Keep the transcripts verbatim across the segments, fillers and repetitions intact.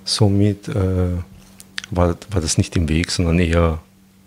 somit äh, war, war das nicht im Weg, sondern eher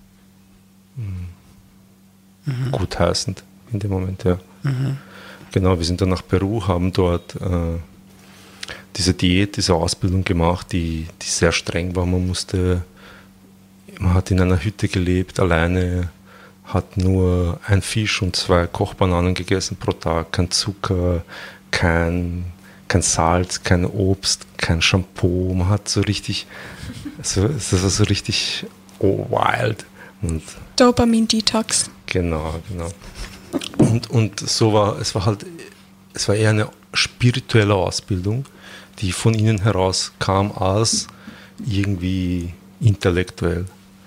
mh, mhm. gutheißend in dem Moment, ja. Mhm. Genau, wir sind dann nach Peru, haben dort äh, diese Diät, diese Ausbildung gemacht, die, die sehr streng war. Man musste, man hat in einer Hütte gelebt, alleine, hat nur ein Fisch und zwei Kochbananen gegessen pro Tag, kein Zucker, kein, kein Salz, kein Obst, kein Shampoo. Man hat so richtig, so, das war so richtig oh, wild. Und Dopamin-Detox. Genau, genau. Und, und so war, es war halt, es war eher eine spirituelle Ausbildung, die von innen heraus kam als irgendwie intellektuell.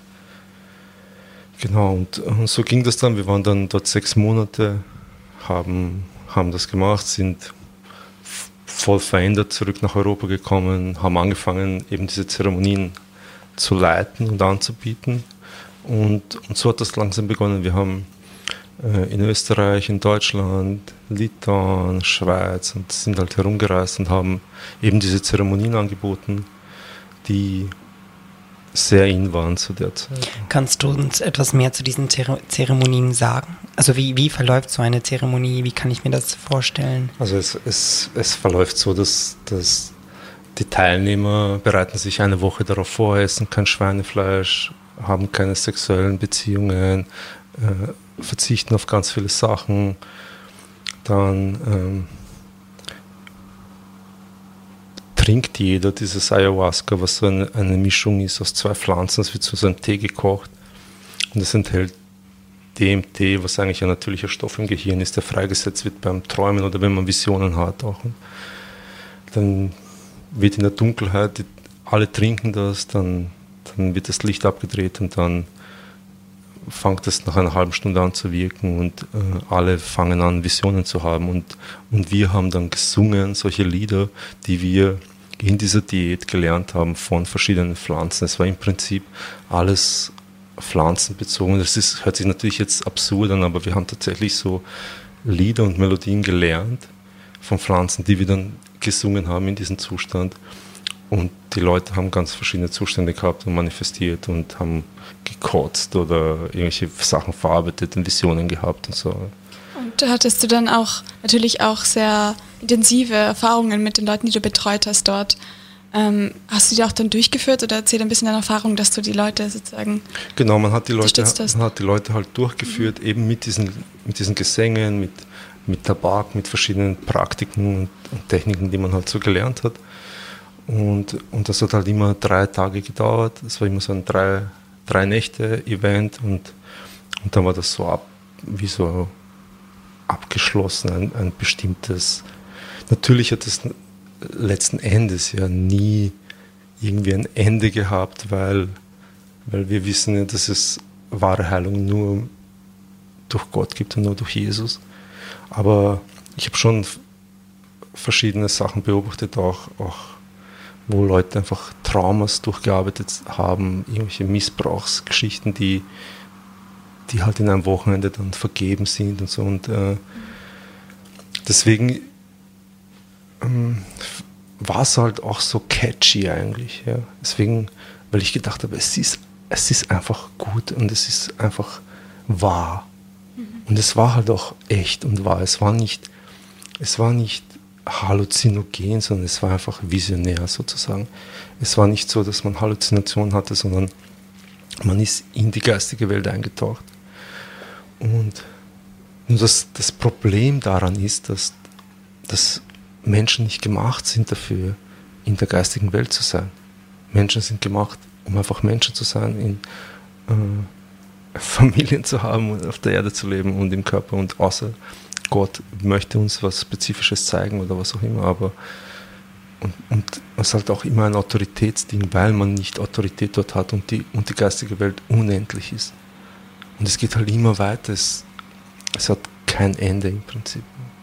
Genau, und, und so ging das dann. Wir waren dann dort sechs Monate, haben, haben das gemacht, sind voll verändert zurück nach Europa gekommen, haben angefangen, eben diese Zeremonien zu leiten und anzubieten. Und, und so hat das langsam begonnen. Wir haben äh, in Österreich, in Deutschland, Litauen, Schweiz und sind halt herumgereist und haben eben diese Zeremonien angeboten, die sehr in waren zu der Zeit. Kannst du uns etwas mehr zu diesen Zer- Zeremonien sagen? Also wie, wie verläuft so eine Zeremonie? Wie kann ich mir das vorstellen? Also es, es, es verläuft so, dass, dass die Teilnehmer bereiten sich eine Woche darauf vor, essen kein Schweinefleisch, haben keine sexuellen Beziehungen, äh, verzichten auf ganz viele Sachen. Dann ähm, trinkt jeder dieses Ayahuasca, was so eine, eine Mischung ist aus zwei Pflanzen, das wird zu so einem Tee gekocht. Und das enthält D M T, was eigentlich ein natürlicher Stoff im Gehirn ist, der freigesetzt wird beim Träumen oder wenn man Visionen hat auch. Und dann wird in der Dunkelheit, die, alle trinken das, dann, dann wird das Licht abgedreht und dann fängt es nach einer halben Stunde an zu wirken und äh, alle fangen an, Visionen zu haben. Und, und wir haben dann gesungen, solche Lieder, die wir in dieser Diät gelernt haben von verschiedenen Pflanzen. Es war im Prinzip alles pflanzenbezogen. Das ist, hört sich natürlich jetzt absurd an, aber wir haben tatsächlich so Lieder und Melodien gelernt von Pflanzen, die wir dann gesungen haben in diesem Zustand. Und die Leute haben ganz verschiedene Zustände gehabt und manifestiert und haben gekotzt oder irgendwelche Sachen verarbeitet und Visionen gehabt und so. Und hattest du dann auch natürlich auch sehr intensive Erfahrungen mit den Leuten, die du betreut hast dort? Ähm, hast du die auch dann durchgeführt oder erzähl ein bisschen deine Erfahrung, dass du die Leute sozusagen Genau, man hat die Leute, man hat die Leute halt durchgeführt, mhm. eben mit diesen, mit diesen Gesängen, mit, mit Tabak, mit verschiedenen Praktiken und, und Techniken, die man halt so gelernt hat. Und, und das hat halt immer drei Tage gedauert. Es war immer so ein drei, drei Nächte-Event und, und dann war das so ab, wie so abgeschlossen, ein, ein bestimmtes. Natürlich hat es letzten Endes ja nie irgendwie ein Ende gehabt, weil, weil wir wissen ja, dass es wahre Heilung nur durch Gott gibt und nur durch Jesus. Aber ich habe schon verschiedene Sachen beobachtet, auch, auch wo Leute einfach Traumas durchgearbeitet haben, irgendwelche Missbrauchsgeschichten, die, die halt in einem Wochenende dann vergeben sind und so. Und äh, deswegen ähm, war es halt auch so catchy eigentlich. Ja. Deswegen, weil ich gedacht habe, es ist, es ist einfach gut und es ist einfach wahr. Mhm. Und es war halt auch echt und wahr. Es war nicht, es war nicht halluzinogen, sondern es war einfach visionär sozusagen. Es war nicht so, dass man Halluzinationen hatte, sondern man ist in die geistige Welt eingetaucht. Und, und das, das Problem daran ist, dass, dass Menschen nicht gemacht sind dafür, in der geistigen Welt zu sein. Menschen sind gemacht, um einfach Menschen zu sein, in äh, Familien zu haben und auf der Erde zu leben und im Körper und außer Gott möchte uns was Spezifisches zeigen oder was auch immer, aber und, und es ist halt auch immer ein Autoritätsding, weil man nicht Autorität dort hat und die, und die geistige Welt unendlich ist. Und es geht halt immer weiter, es, es hat kein Ende im Prinzip.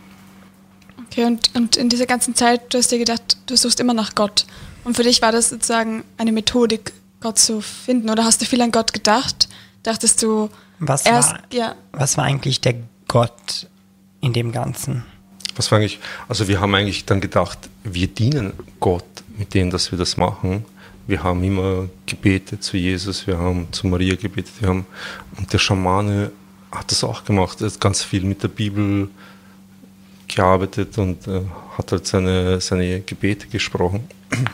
Okay, und, und in dieser ganzen Zeit, du hast dir gedacht, du suchst immer nach Gott. Und für dich war das sozusagen eine Methodik, Gott zu finden, oder hast du viel an Gott gedacht? Dachtest du was erst, war, ja. Was war eigentlich der Gott in dem Ganzen? Was war eigentlich, also wir haben eigentlich dann gedacht, wir dienen Gott mit denen, dass wir das machen. Wir haben immer gebetet zu Jesus, wir haben zu Maria gebetet, wir haben, und der Schamane hat das auch gemacht, er hat ganz viel mit der Bibel gearbeitet und äh, hat halt seine, seine Gebete gesprochen.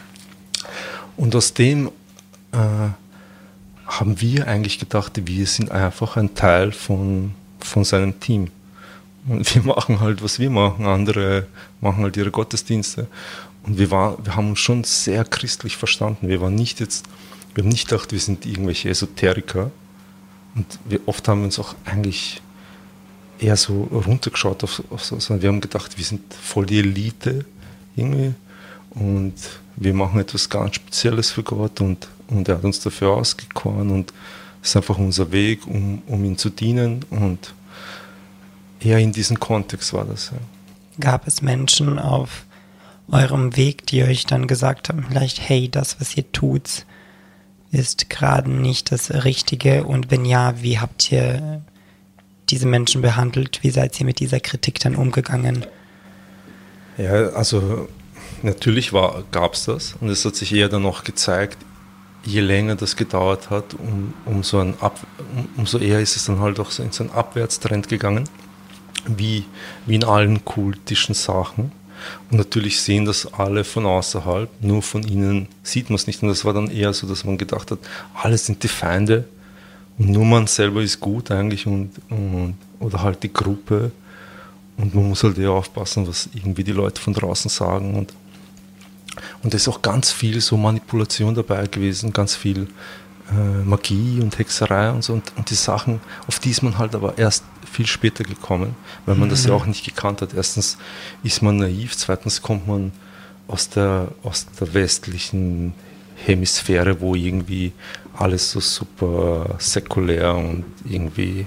Und aus dem äh, haben wir eigentlich gedacht, wir sind einfach ein Teil von, von seinem Team. Und wir machen halt, was wir machen, andere machen halt ihre Gottesdienste. Und wir, war, wir haben uns schon sehr christlich verstanden. Wir waren nicht jetzt, wir haben nicht gedacht, wir sind irgendwelche Esoteriker. Und wir, oft haben wir uns auch eigentlich eher so runtergeschaut auf, auf so, sondern wir haben gedacht, wir sind voll die Elite irgendwie. Und wir machen etwas ganz Spezielles für Gott und, und er hat uns dafür ausgekoren und es ist einfach unser Weg, um, um ihm zu dienen und eher in diesem Kontext war das. Ja. Gab es Menschen auf eurem Weg, die euch dann gesagt haben, vielleicht, hey, das, was ihr tut, ist gerade nicht das Richtige und wenn ja, wie habt ihr diese Menschen behandelt? Wie seid ihr mit dieser Kritik dann umgegangen? Ja, also natürlich gab es das und es hat sich eher dann noch gezeigt, je länger das gedauert hat, um, umso, ein Ab, um, umso eher ist es dann halt auch so in so einen Abwärtstrend gegangen, wie, wie in allen kultischen Sachen. Und natürlich sehen das alle von außerhalb, nur von ihnen sieht man es nicht. Und das war dann eher so, dass man gedacht hat, alle sind die Feinde und nur man selber ist gut eigentlich und, und oder halt die Gruppe. Und man muss halt eher aufpassen, was irgendwie die Leute von draußen sagen. Und Und da ist auch ganz viel so Manipulation dabei gewesen, ganz viel äh, Magie und Hexerei und so. Und, und die Sachen, auf die ist man halt aber erst viel später gekommen, weil man mhm. das ja auch nicht gekannt hat. Erstens ist man naiv, zweitens kommt man aus der, aus der westlichen Hemisphäre, wo irgendwie alles so super säkulär und irgendwie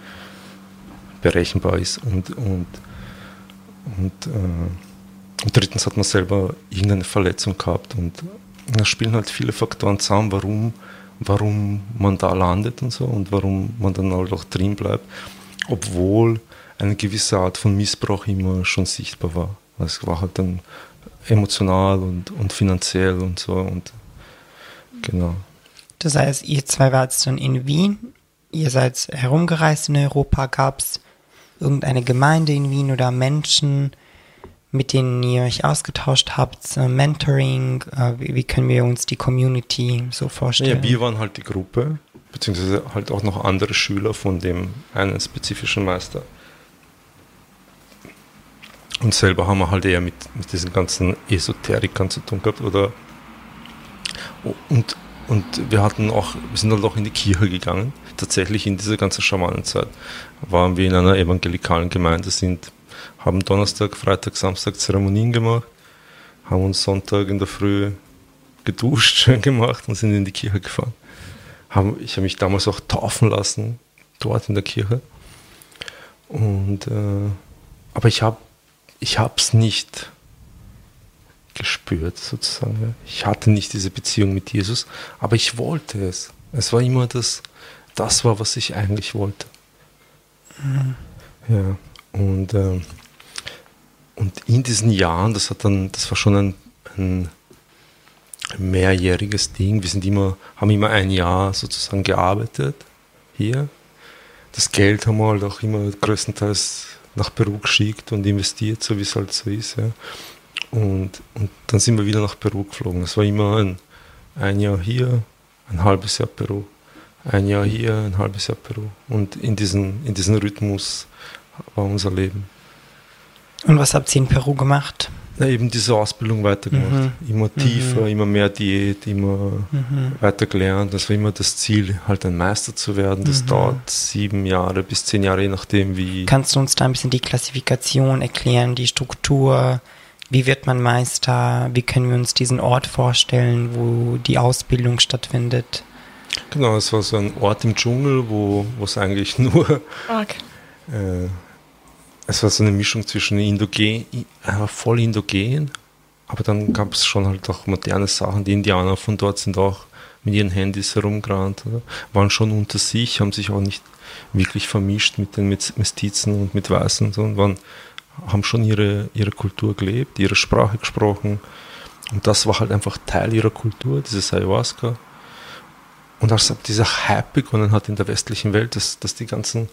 berechenbar ist. Und, und, und äh, Und drittens hat man selber irgendeine Verletzung gehabt und da spielen halt viele Faktoren zusammen, warum, warum man da landet und so und warum man dann halt auch drin bleibt, obwohl eine gewisse Art von Missbrauch immer schon sichtbar war. Es war halt dann emotional und, und finanziell und so und genau. Das heißt, ihr zwei wart dann in Wien, ihr seid herumgereist in Europa, gab es irgendeine Gemeinde in Wien oder Menschen, mit denen ihr euch ausgetauscht habt, äh, Mentoring, äh, wie, wie können wir uns die Community so vorstellen? Ja, wir waren halt die Gruppe, beziehungsweise halt auch noch andere Schüler von dem einen spezifischen Meister. Und selber haben wir halt eher mit, mit diesen ganzen Esoterikern zu tun gehabt, oder? Und, und wir hatten auch, wir sind halt auch in die Kirche gegangen, tatsächlich in dieser ganzen Schamanenzeit waren wir in einer evangelikalen Gemeinde, sind haben Donnerstag, Freitag, Samstag Zeremonien gemacht, haben uns Sonntag in der Früh geduscht, schön gemacht und sind in die Kirche gefahren. Haben, ich habe mich damals auch taufen lassen, dort in der Kirche. Und, äh, aber ich habe ich es nicht gespürt, sozusagen. Ich hatte nicht diese Beziehung mit Jesus, aber ich wollte es. Es war immer das, das war, was ich eigentlich wollte. Mhm. Ja, und äh, Und in diesen Jahren, das hat dann, das war schon ein, ein mehrjähriges Ding. Wir sind immer, haben immer ein Jahr sozusagen gearbeitet hier. Das Geld haben wir halt auch immer größtenteils nach Peru geschickt und investiert, so wie es halt so ist. Ja. Und, und dann sind wir wieder nach Peru geflogen. Das war immer ein, ein Jahr hier, ein halbes Jahr Peru. Ein Jahr hier, ein halbes Jahr Peru. Und in diesen, in diesen Rhythmus war unser Leben. Und was habt ihr in Peru gemacht? Na, eben diese Ausbildung weitergemacht. Mhm. Immer tiefer, mhm. immer mehr Diät, immer mhm. weiter gelernt. Das war immer das Ziel, halt ein Meister zu werden. Das mhm. dauert sieben Jahre bis zehn Jahre, je nachdem wie... Kannst du uns da ein bisschen die Klassifikation erklären, die Struktur? Wie wird man Meister? Wie können wir uns diesen Ort vorstellen, wo die Ausbildung stattfindet? Genau, es war so ein Ort im Dschungel, wo es eigentlich nur... Okay. Äh, Es war so eine Mischung zwischen indogen, äh, voll indogen, aber dann gab es schon halt auch moderne Sachen. Die Indianer von dort sind auch mit ihren Handys herumgerannt, oder? Waren schon unter sich, haben sich auch nicht wirklich vermischt mit den Mestizen und mit Weißen, sondern waren, haben schon ihre, ihre Kultur gelebt, ihre Sprache gesprochen, Und das war halt einfach Teil ihrer Kultur, dieses Ayahuasca. Und als dieser Hype begonnen hat in der westlichen Welt, dass, dass die ganzen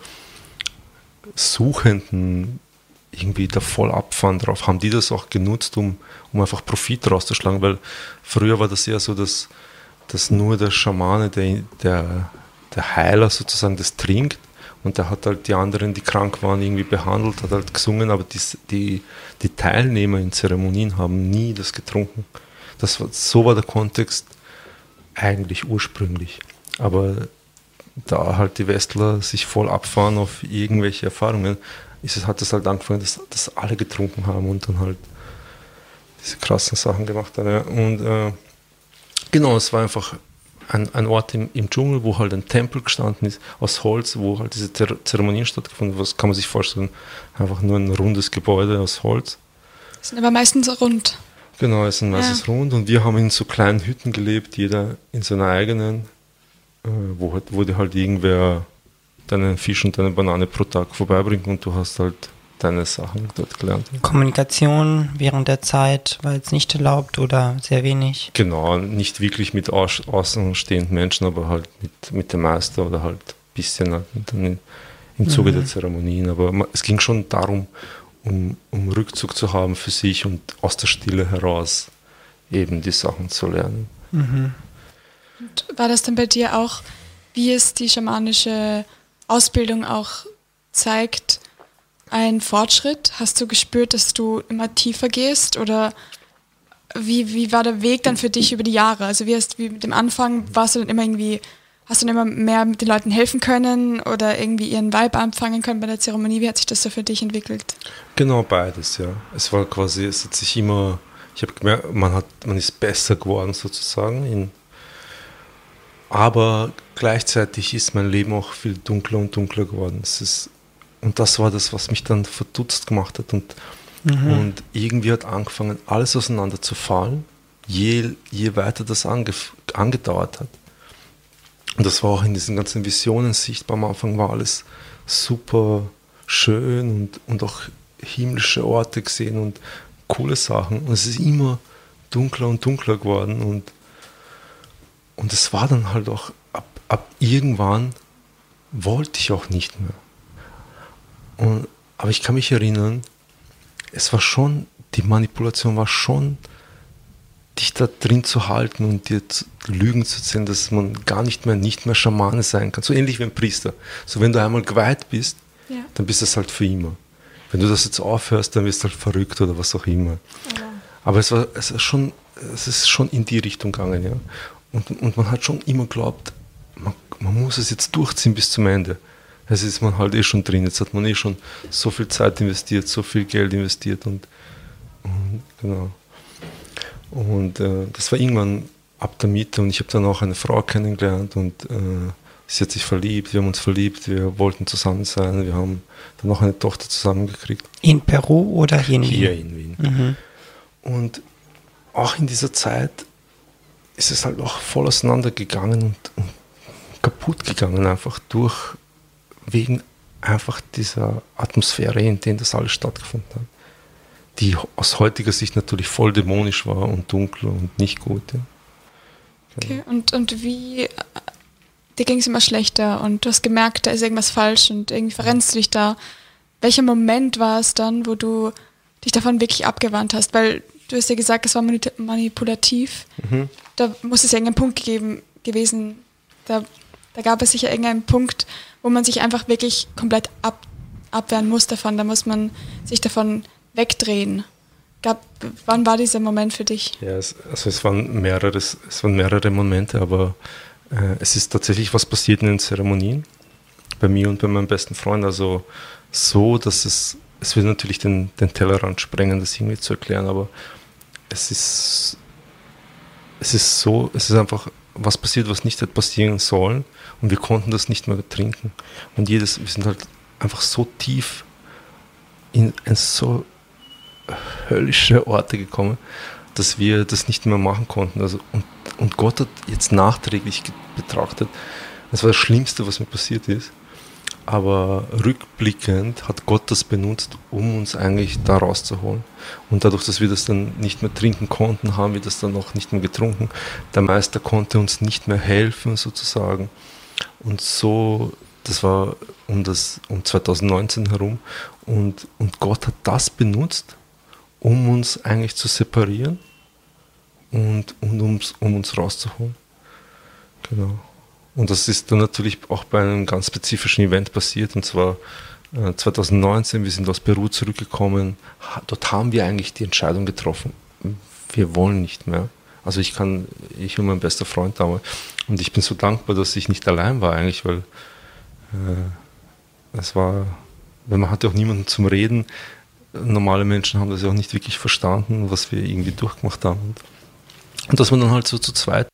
Suchenden irgendwie da voll abfahren drauf, haben die das auch genutzt, um, um einfach Profit rauszuschlagen, weil früher war das eher so, dass, dass nur der Schamane, der, der, der Heiler sozusagen das trinkt und der hat halt die anderen, die krank waren, irgendwie behandelt, hat halt gesungen, aber die, die, die Teilnehmer in Zeremonien haben nie das getrunken. Das war, so war der Kontext eigentlich ursprünglich. Aber da halt die Westler sich voll abfahren auf irgendwelche Erfahrungen, ist es, hat es halt angefangen, dass, dass alle getrunken haben und dann halt diese krassen Sachen gemacht haben. Ja. Und äh, genau, es war einfach ein, ein Ort im, im Dschungel, wo halt ein Tempel gestanden ist, aus Holz, wo halt diese Zeremonien stattgefunden haben. Was kann man sich vorstellen? Einfach nur ein rundes Gebäude aus Holz. Die sind aber meistens rund. Genau, es ist meistens ja. rund und wir haben in so kleinen Hütten gelebt, jeder in seiner eigenen, äh, wo, halt, wo dir halt irgendwer deinen Fisch und deine Banane pro Tag vorbeibringt und du hast halt deine Sachen dort gelernt. Kommunikation während der Zeit war jetzt nicht erlaubt oder sehr wenig? Genau, nicht wirklich mit aus, außenstehenden Menschen, aber halt mit, mit dem Meister oder halt ein bisschen halt dann im Zuge mhm. der Zeremonien. Aber man, es ging schon darum, um, um Rückzug zu haben für sich und aus der Stille heraus eben die Sachen zu lernen. Mhm. Und war das dann bei dir auch, wie es die schamanische Ausbildung auch zeigt, ein Fortschritt? Hast du gespürt, dass du immer tiefer gehst oder wie, wie war der Weg dann für dich über die Jahre? Also wie hast wie mit dem Anfang, warst du dann immer irgendwie, hast du dann immer mehr mit den Leuten helfen können oder irgendwie ihren Vibe anfangen können bei der Zeremonie? Wie hat sich das so für dich entwickelt? Genau, beides, ja. Es war quasi, es hat sich immer, ich habe gemerkt, man hat, man ist besser geworden sozusagen, in, aber gleichzeitig ist mein Leben auch viel dunkler und dunkler geworden. Es ist Und das war das, was mich dann verdutzt gemacht hat. Und, mhm. und irgendwie hat angefangen, alles auseinander zu fallen, je, je weiter das ange, angedauert hat. Und das war auch in diesen ganzen Visionen sichtbar. Am Anfang war alles super schön und, und auch himmlische Orte gesehen und coole Sachen. Und es ist immer dunkler und dunkler geworden. Und, und es war dann halt auch, ab, ab irgendwann wollte ich auch nicht mehr. Und, aber ich kann mich erinnern, es war schon, die Manipulation war schon, dich da drin zu halten und dir zu, Lügen zu erzählen, dass man gar nicht mehr, nicht mehr Schamane sein kann. So ähnlich wie ein Priester. So wenn du einmal geweiht bist, ja. dann bist das halt für immer. Wenn du das jetzt aufhörst, dann wirst du halt verrückt oder was auch immer. Ja. Aber es war, es ist schon, es ist schon in die Richtung gegangen, ja. Und, und man hat schon immer geglaubt, man, man muss es jetzt durchziehen bis zum Ende. Jetzt ist man halt eh schon drin, jetzt hat man eh schon so viel Zeit investiert, so viel Geld investiert und, und genau. Und äh, das war irgendwann ab der Mitte und ich habe dann auch eine Frau kennengelernt und äh, sie hat sich verliebt, wir haben uns verliebt, wir wollten zusammen sein, wir haben dann noch eine Tochter zusammengekriegt. In Peru oder hier in Wien? Hier in Wien. Mhm. Und auch in dieser Zeit ist es halt auch voll auseinandergegangen und, und kaputt gegangen, einfach durch wegen einfach dieser Atmosphäre, in der das alles stattgefunden hat, die aus heutiger Sicht natürlich voll dämonisch war und dunkel und nicht gut. Ja. Genau. Okay, und, und wie, dir ging es immer schlechter und du hast gemerkt, da ist irgendwas falsch und irgendwie verrennst du dich da. Welcher Moment war es dann, wo du dich davon wirklich abgewandt hast? Weil du hast ja gesagt, es war manipulativ. Mhm. Da muss es ja irgendeinen Punkt gegeben, gewesen, da, da gab es sicher irgendeinen Punkt, wo man sich einfach wirklich komplett ab, abwehren muss davon. Da muss man sich davon wegdrehen. Gab, wann war dieser Moment für dich? Ja, es, also es waren mehrere, es waren mehrere Momente, aber äh, es ist tatsächlich was passiert in den Zeremonien, bei mir und bei meinem besten Freund. Also so, dass es, es wird natürlich den, den Tellerrand sprengen, das irgendwie zu erklären, aber es ist, es ist so, es ist einfach was passiert, was nicht hätte passieren sollen und wir konnten das nicht mehr trinken. Und jedes, wir sind halt einfach so tief in, in so höllische Orte gekommen, dass wir das nicht mehr machen konnten. Also, und, und Gott hat jetzt nachträglich betrachtet, das war das Schlimmste, was mir passiert ist, aber rückblickend hat Gott das benutzt, um uns eigentlich da rauszuholen. Und dadurch, dass wir das dann nicht mehr trinken konnten, haben wir das dann auch nicht mehr getrunken. Der Meister konnte uns nicht mehr helfen, sozusagen. Und so, das war um, das, um zwanzig neunzehn herum. Und, und Gott hat das benutzt, um uns eigentlich zu separieren und, und ums, um uns rauszuholen. Genau. Und das ist dann natürlich auch bei einem ganz spezifischen Event passiert, und zwar äh, zwanzig neunzehn, wir sind aus Peru zurückgekommen, ha, dort haben wir eigentlich die Entscheidung getroffen, wir wollen nicht mehr. Also ich kann, ich und mein bester Freund damals, und ich bin so dankbar, dass ich nicht allein war eigentlich, weil äh, es war, weil man hatte auch niemanden zum Reden, normale Menschen haben das ja auch nicht wirklich verstanden, was wir irgendwie durchgemacht haben. Und, und dass man dann halt so zu zweit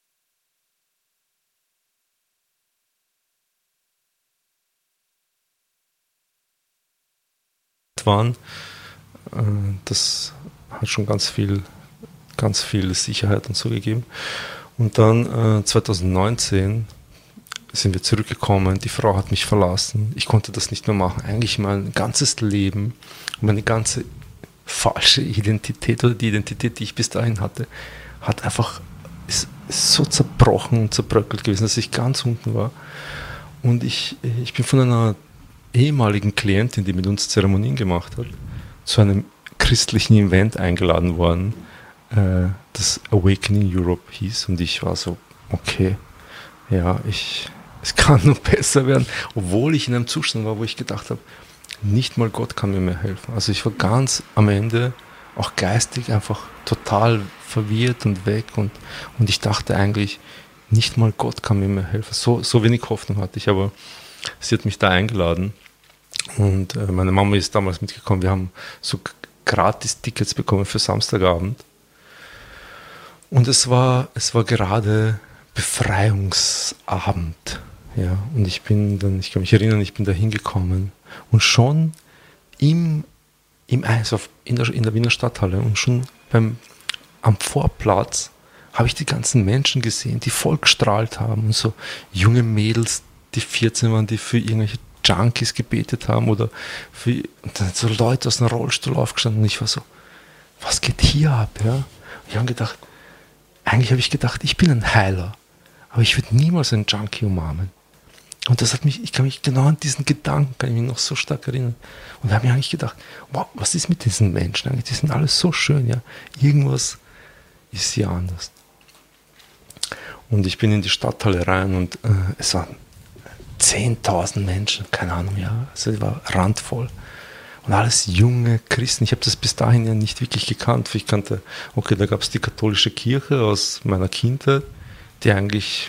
waren, das hat schon ganz viel, ganz viel Sicherheit und so gegeben. Und dann äh, zwanzig neunzehn sind wir zurückgekommen, die Frau hat mich verlassen, ich konnte das nicht mehr machen. Eigentlich mein ganzes Leben, meine ganze falsche Identität oder die Identität, die ich bis dahin hatte, hat einfach, ist, ist so zerbrochen und zerbröckelt gewesen, dass ich ganz unten war. Und ich, ich bin von einer ehemaligen Klientin, die mit uns Zeremonien gemacht hat, zu einem christlichen Event eingeladen worden, äh, das Awakening Europe hieß, und ich war so, okay, ja, ich, es kann nur besser werden, obwohl ich in einem Zustand war, wo ich gedacht habe, nicht mal Gott kann mir mehr helfen. Also ich war ganz am Ende, auch geistig, einfach total verwirrt und weg, und, und ich dachte eigentlich, nicht mal Gott kann mir mehr helfen. So, so wenig Hoffnung hatte ich, aber sie hat mich da eingeladen. Und äh, meine Mama ist damals mitgekommen. Wir haben so gratis Tickets bekommen für Samstagabend. Und es war, es war gerade Befreiungsabend. Ja, und ich bin dann, ich kann mich erinnern, ich bin da hingekommen. Und schon im, im also in, der, in der Wiener Stadthalle und schon beim, am Vorplatz habe ich die ganzen Menschen gesehen, die voll gestrahlt haben. Und so junge Mädels, die vierzehn waren, die für irgendwelche Junkies gebetet haben, oder für, und dann so Leute aus einem Rollstuhl aufgestanden, und ich war so, was geht hier ab? Ja? Ich habe gedacht, eigentlich habe ich gedacht, ich bin ein Heiler, aber ich würde niemals einen Junkie umarmen. Und das hat mich, ich kann mich genau an diesen Gedanken, kann ich mich noch so stark erinnern. Und da habe ich eigentlich gedacht, wow, was ist mit diesen Menschen eigentlich? Die sind alles so schön, ja. Irgendwas ist hier anders. Und ich bin in die Stadthalle rein, und äh, es waren zehntausend Menschen, keine Ahnung, ja, also es war randvoll. Und alles junge Christen. Ich habe das bis dahin ja nicht wirklich gekannt. Ich kannte, okay, da gab es die katholische Kirche aus meiner Kindheit, die eigentlich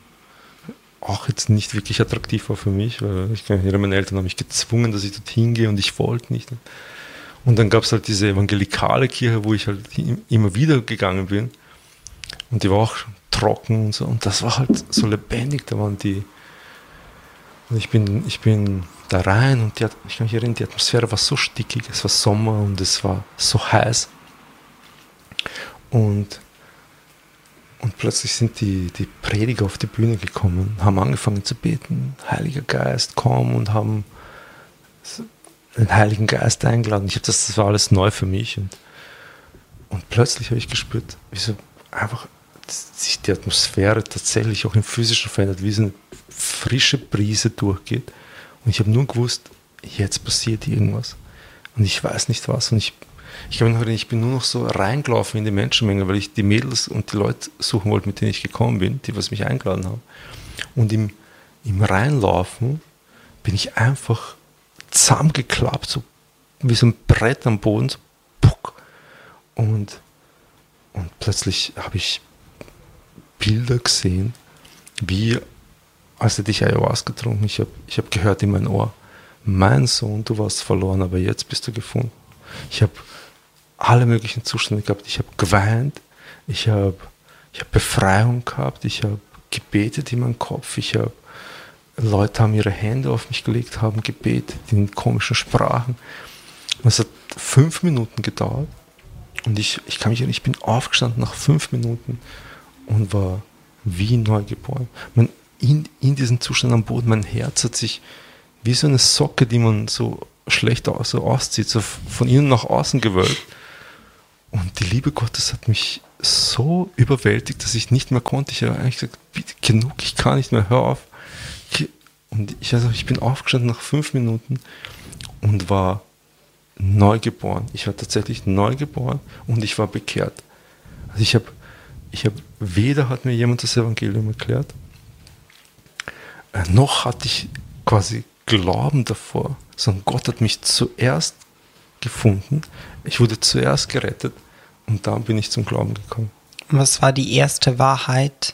auch jetzt nicht wirklich attraktiv war für mich, weil ich kann mich erinnern, meine Eltern haben mich gezwungen, dass ich dorthin gehe, und ich wollte nicht. Und dann gab es halt diese evangelikale Kirche, wo ich halt immer wieder gegangen bin, und die war auch trocken und so, und das war halt so lebendig, da waren die. Und ich bin, ich bin da rein, und die, ich kann mich erinnern, die Atmosphäre war so stickig, es war Sommer und es war so heiß. Und, und plötzlich sind die, die Prediger auf die Bühne gekommen, haben angefangen zu beten, Heiliger Geist, komm, und haben den Heiligen Geist eingeladen. Ich hab das, das war alles neu für mich. Und, und plötzlich habe ich gespürt, wie so einfach sich die Atmosphäre tatsächlich auch im Physischen verändert, wie so eine frische Brise durchgeht. Und ich habe nur gewusst, jetzt passiert irgendwas. Und ich weiß nicht was. Und ich, ich kann mich noch erinnern, ich bin nur noch so reingelaufen in die Menschenmenge, weil ich die Mädels und die Leute suchen wollte, mit denen ich gekommen bin, die was mich eingeladen haben. Und im, im Reinlaufen bin ich einfach zusammengeklappt, so wie so ein Brett am Boden, so puck. Und, und plötzlich habe ich Bilder gesehen, wie als hätte ich Ayahuasca getrunken. Ich habe ich hab gehört in mein Ohr, mein Sohn, du warst verloren, aber jetzt bist du gefunden. Ich habe alle möglichen Zustände gehabt. Ich habe geweint, ich habe ich hab Befreiung gehabt, ich habe gebetet in meinem Kopf, ich habe Leute haben ihre Hände auf mich gelegt, haben gebetet in komischen Sprachen. Und es hat fünf Minuten gedauert, und ich, ich kann mich erinnern, ich bin aufgestanden nach fünf Minuten und war wie neugeboren. Mein, in, in diesem Zustand am Boden, mein Herz hat sich wie so eine Socke, die man so schlecht aus, so auszieht, so von innen nach außen gewölbt. Und die Liebe Gottes hat mich so überwältigt, dass ich nicht mehr konnte. Ich habe eigentlich gesagt, bitte, genug, ich kann nicht mehr, hör auf. Und ich, also ich bin aufgestanden nach fünf Minuten und war neugeboren. Ich war tatsächlich neugeboren und ich war bekehrt. Also ich habe, ich habe, weder hat mir jemand das Evangelium erklärt, äh, noch hatte ich quasi Glauben davor, sondern Gott hat mich zuerst gefunden. Ich wurde zuerst gerettet und dann bin ich zum Glauben gekommen. Was war die erste Wahrheit,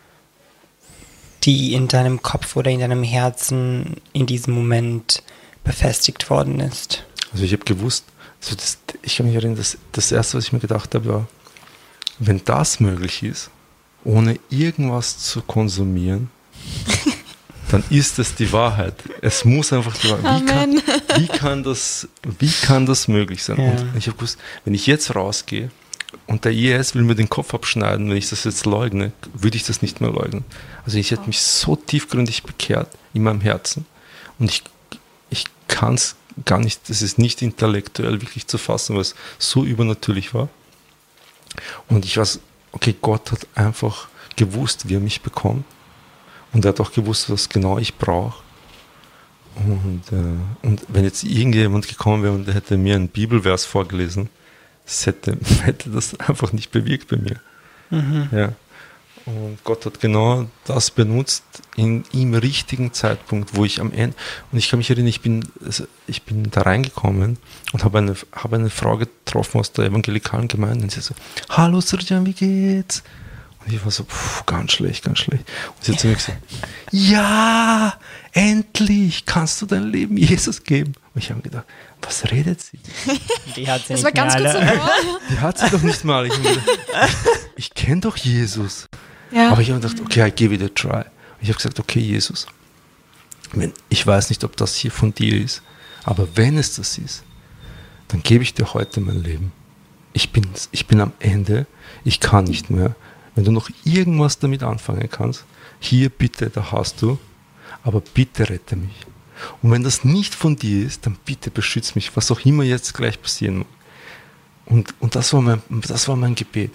die in deinem Kopf oder in deinem Herzen in diesem Moment befestigt worden ist? Also ich habe gewusst, also das, ich kann mich erinnern, das, das erste, was ich mir gedacht habe, war, wenn das möglich ist, ohne irgendwas zu konsumieren, dann ist es die Wahrheit. Es muss einfach die Wahrheit. Wie kann, wie kann, das, wie kann das möglich sein? Ja. Und ich habe gewusst, wenn ich jetzt rausgehe und der I S will mir den Kopf abschneiden, wenn ich das jetzt leugne, würde ich das nicht mehr leugnen. Also ich hätte mich so tiefgründig bekehrt in meinem Herzen und ich, ich kann es gar nicht, das ist nicht intellektuell wirklich zu fassen, weil es so übernatürlich war. Und ich weiß, okay, Gott hat einfach gewusst, wie er mich bekommt. Und er hat auch gewusst, was genau ich brauche. Und, äh, und wenn jetzt irgendjemand gekommen wäre und der hätte mir einen Bibelvers vorgelesen, das hätte, hätte das einfach nicht bewirkt bei mir. Mhm. Ja. Und Gott hat genau das benutzt in, im richtigen Zeitpunkt, wo ich am Ende, und ich kann mich erinnern, ich bin, ich bin da reingekommen und habe eine, habe eine Frau getroffen aus der evangelikalen Gemeinde und sie so, hallo Serjan, wie geht's? Und ich war so, pff, ganz schlecht, ganz schlecht. Und sie hat zu mir gesagt, ja, endlich kannst du dein Leben Jesus geben. Und ich habe mir gedacht, was redet sie? Die hat sie das nicht war ganz kurz davor. Die hat sie doch nicht mal. Ich, ich kenne doch Jesus. Ja. Aber ich habe gedacht, okay, I give it a try. Und ich habe gesagt, okay, Jesus, wenn, ich weiß nicht, ob das hier von dir ist, aber wenn es das ist, dann gebe ich dir heute mein Leben. Ich bin, ich bin am Ende, ich kann nicht mehr. Wenn du noch irgendwas damit anfangen kannst, hier bitte, da hast du, aber bitte rette mich. Und wenn das nicht von dir ist, dann bitte beschütze mich, was auch immer jetzt gleich passieren mag. Und, und das war mein, das war mein Gebet.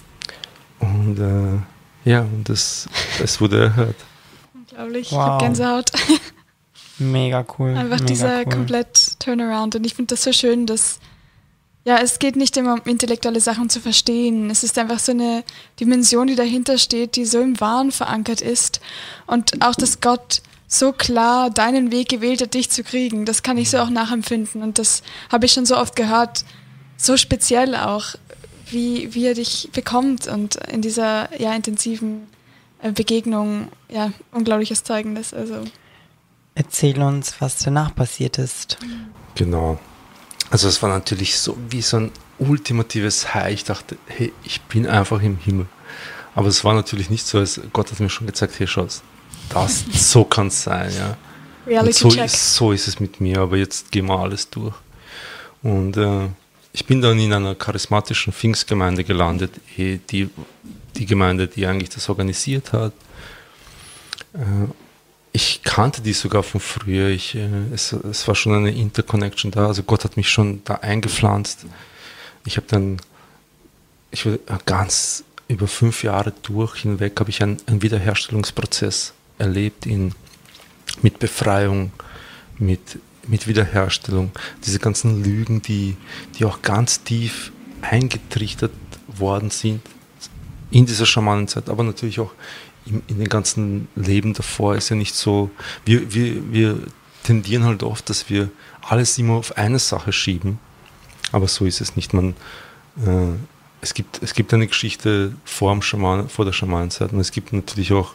Und äh, ja, und das, das wurde erhört. Unglaublich, wow. Ich habe Gänsehaut. Mega cool. Einfach mega dieser cool. komplett Turnaround. Und ich finde das so schön, dass ja, es geht nicht immer um intellektuelle Sachen zu verstehen. Es ist einfach so eine Dimension, die dahinter steht, die so im Wahren verankert ist. Und auch, dass Gott so klar deinen Weg gewählt hat, dich zu kriegen, das kann ich so auch nachempfinden. Und das habe ich schon so oft gehört, so speziell auch, wie, wie er dich bekommt und in dieser ja, intensiven Begegnung, ja, unglaubliches Zeugendes. Also. Erzähl uns, was danach passiert ist. Genau. Also es war natürlich so wie so ein ultimatives High. Ich dachte, hey, ich bin einfach im Himmel. Aber es war natürlich nicht so, als Gott hat mir schon gezeigt, hey, schau, das, so kann es sein. Ja. Reality so, check. ist, so ist es mit mir, aber jetzt gehen wir alles durch. Und äh, ich bin dann in einer charismatischen Pfingstgemeinde gelandet, die, die Gemeinde, die eigentlich das organisiert hat. Äh, Ich kannte die sogar von früher. Ich, äh, es, es war schon eine Interconnection da. Also Gott hat mich schon da eingepflanzt. Ich habe dann, ich war ganz über fünf Jahre durch hinweg, habe ich einen, einen Wiederherstellungsprozess erlebt in, mit Befreiung, mit, mit Wiederherstellung. Diese ganzen Lügen, die, die auch ganz tief eingetrichtert worden sind in dieser Schamanenzeit, aber natürlich auch in den ganzen Leben davor ist ja nicht so, wir, wir, wir tendieren halt oft, dass wir alles immer auf eine Sache schieben, aber so ist es nicht. Man, äh, es, gibt, es gibt eine Geschichte vor, dem Schaman, vor der Schamanenzeit und es gibt natürlich auch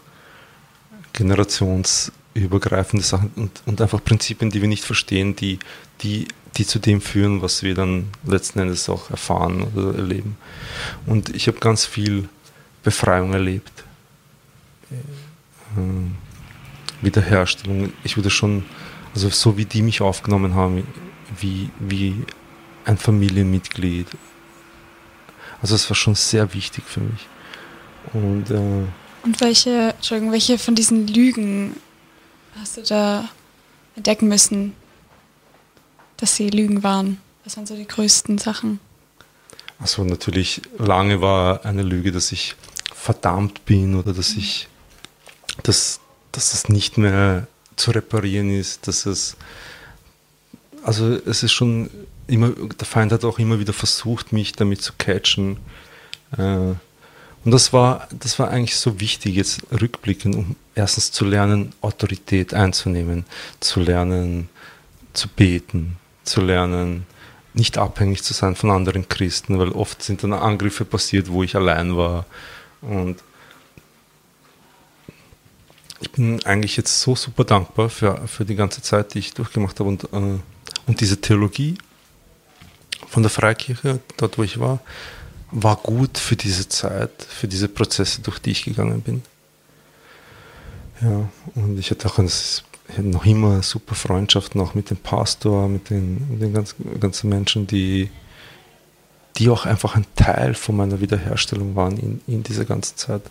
generationsübergreifende Sachen und, und einfach Prinzipien, die wir nicht verstehen, die, die, die zu dem führen, was wir dann letzten Endes auch erfahren oder erleben. Und ich habe ganz viel Befreiung erlebt. Wiederherstellung. Ich wurde schon, also so wie die mich aufgenommen haben, wie, wie ein Familienmitglied. Also es war schon sehr wichtig für mich. Und, äh, Und welche, Entschuldigung, welche von diesen Lügen hast du da entdecken müssen, dass sie Lügen waren? Was waren so die größten Sachen? Also natürlich lange war eine Lüge, dass ich verdammt bin oder dass ich, dass, dass es nicht mehr zu reparieren ist, dass es, also es ist schon immer, der Feind hat auch immer wieder versucht, mich damit zu catchen. Und das war, das war eigentlich so wichtig, jetzt rückblickend, um erstens zu lernen, Autorität einzunehmen, zu lernen, zu beten, zu lernen, nicht abhängig zu sein von anderen Christen, weil oft sind dann Angriffe passiert, wo ich allein war. Und ich bin eigentlich jetzt so super dankbar für, für die ganze Zeit, die ich durchgemacht habe. Und, äh, und diese Theologie von der Freikirche, dort wo ich war, war gut für diese Zeit, für diese Prozesse, durch die ich gegangen bin. Ja, und ich hatte auch ein, ich hatte noch immer eine super Freundschaft noch mit dem Pastor, mit den, mit den ganzen, ganzen Menschen, die, die auch einfach ein Teil von meiner Wiederherstellung waren in, in dieser ganzen Zeit.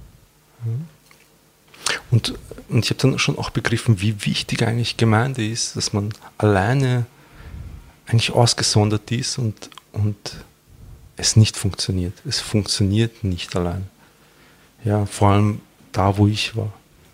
Und, und ich habe dann schon auch begriffen, wie wichtig eigentlich Gemeinde ist, dass man alleine eigentlich ausgesondert ist und, und es nicht funktioniert. Es funktioniert nicht allein. Ja, vor allem da, wo ich war.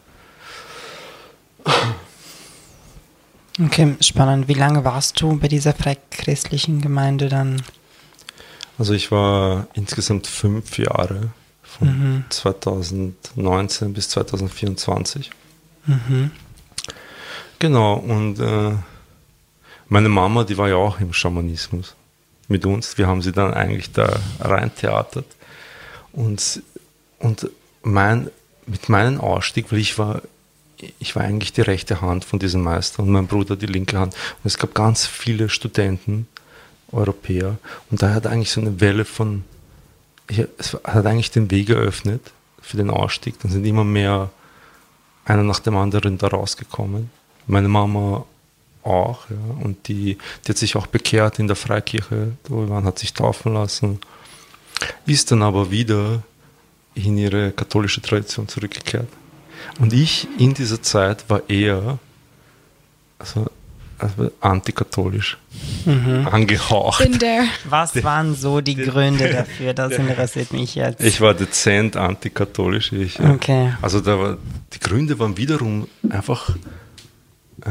Okay, spannend. Wie lange warst du bei dieser freichristlichen Gemeinde dann? Also ich war insgesamt fünf Jahre, von mhm. zweitausendneunzehn bis zweitausendvierundzwanzig. Mhm. Genau, und äh, meine Mama, die war ja auch im Schamanismus mit uns. Wir haben sie dann eigentlich da reintheatert. Und, und mein, mit meinem Ausstieg, weil ich war, ich war eigentlich die rechte Hand von diesem Meister und mein Bruder die linke Hand. Und es gab ganz viele Studenten, Europäer. Und da hat eigentlich so eine Welle von, ich, es hat eigentlich den Weg eröffnet für den Ausstieg. Dann sind immer mehr einer nach dem anderen da rausgekommen. Meine Mama auch, ja. Und die, die hat sich auch bekehrt in der Freikirche, wo wir waren, hat sich taufen lassen, ist dann aber wieder in ihre katholische Tradition zurückgekehrt. Und ich in dieser Zeit war eher also, also antikatholisch mhm. angehaucht. Bin there. Was waren so die Gründe dafür? Das interessiert mich jetzt. Ich war dezent antikatholisch. Ich, okay. Also da war, die Gründe waren wiederum einfach äh,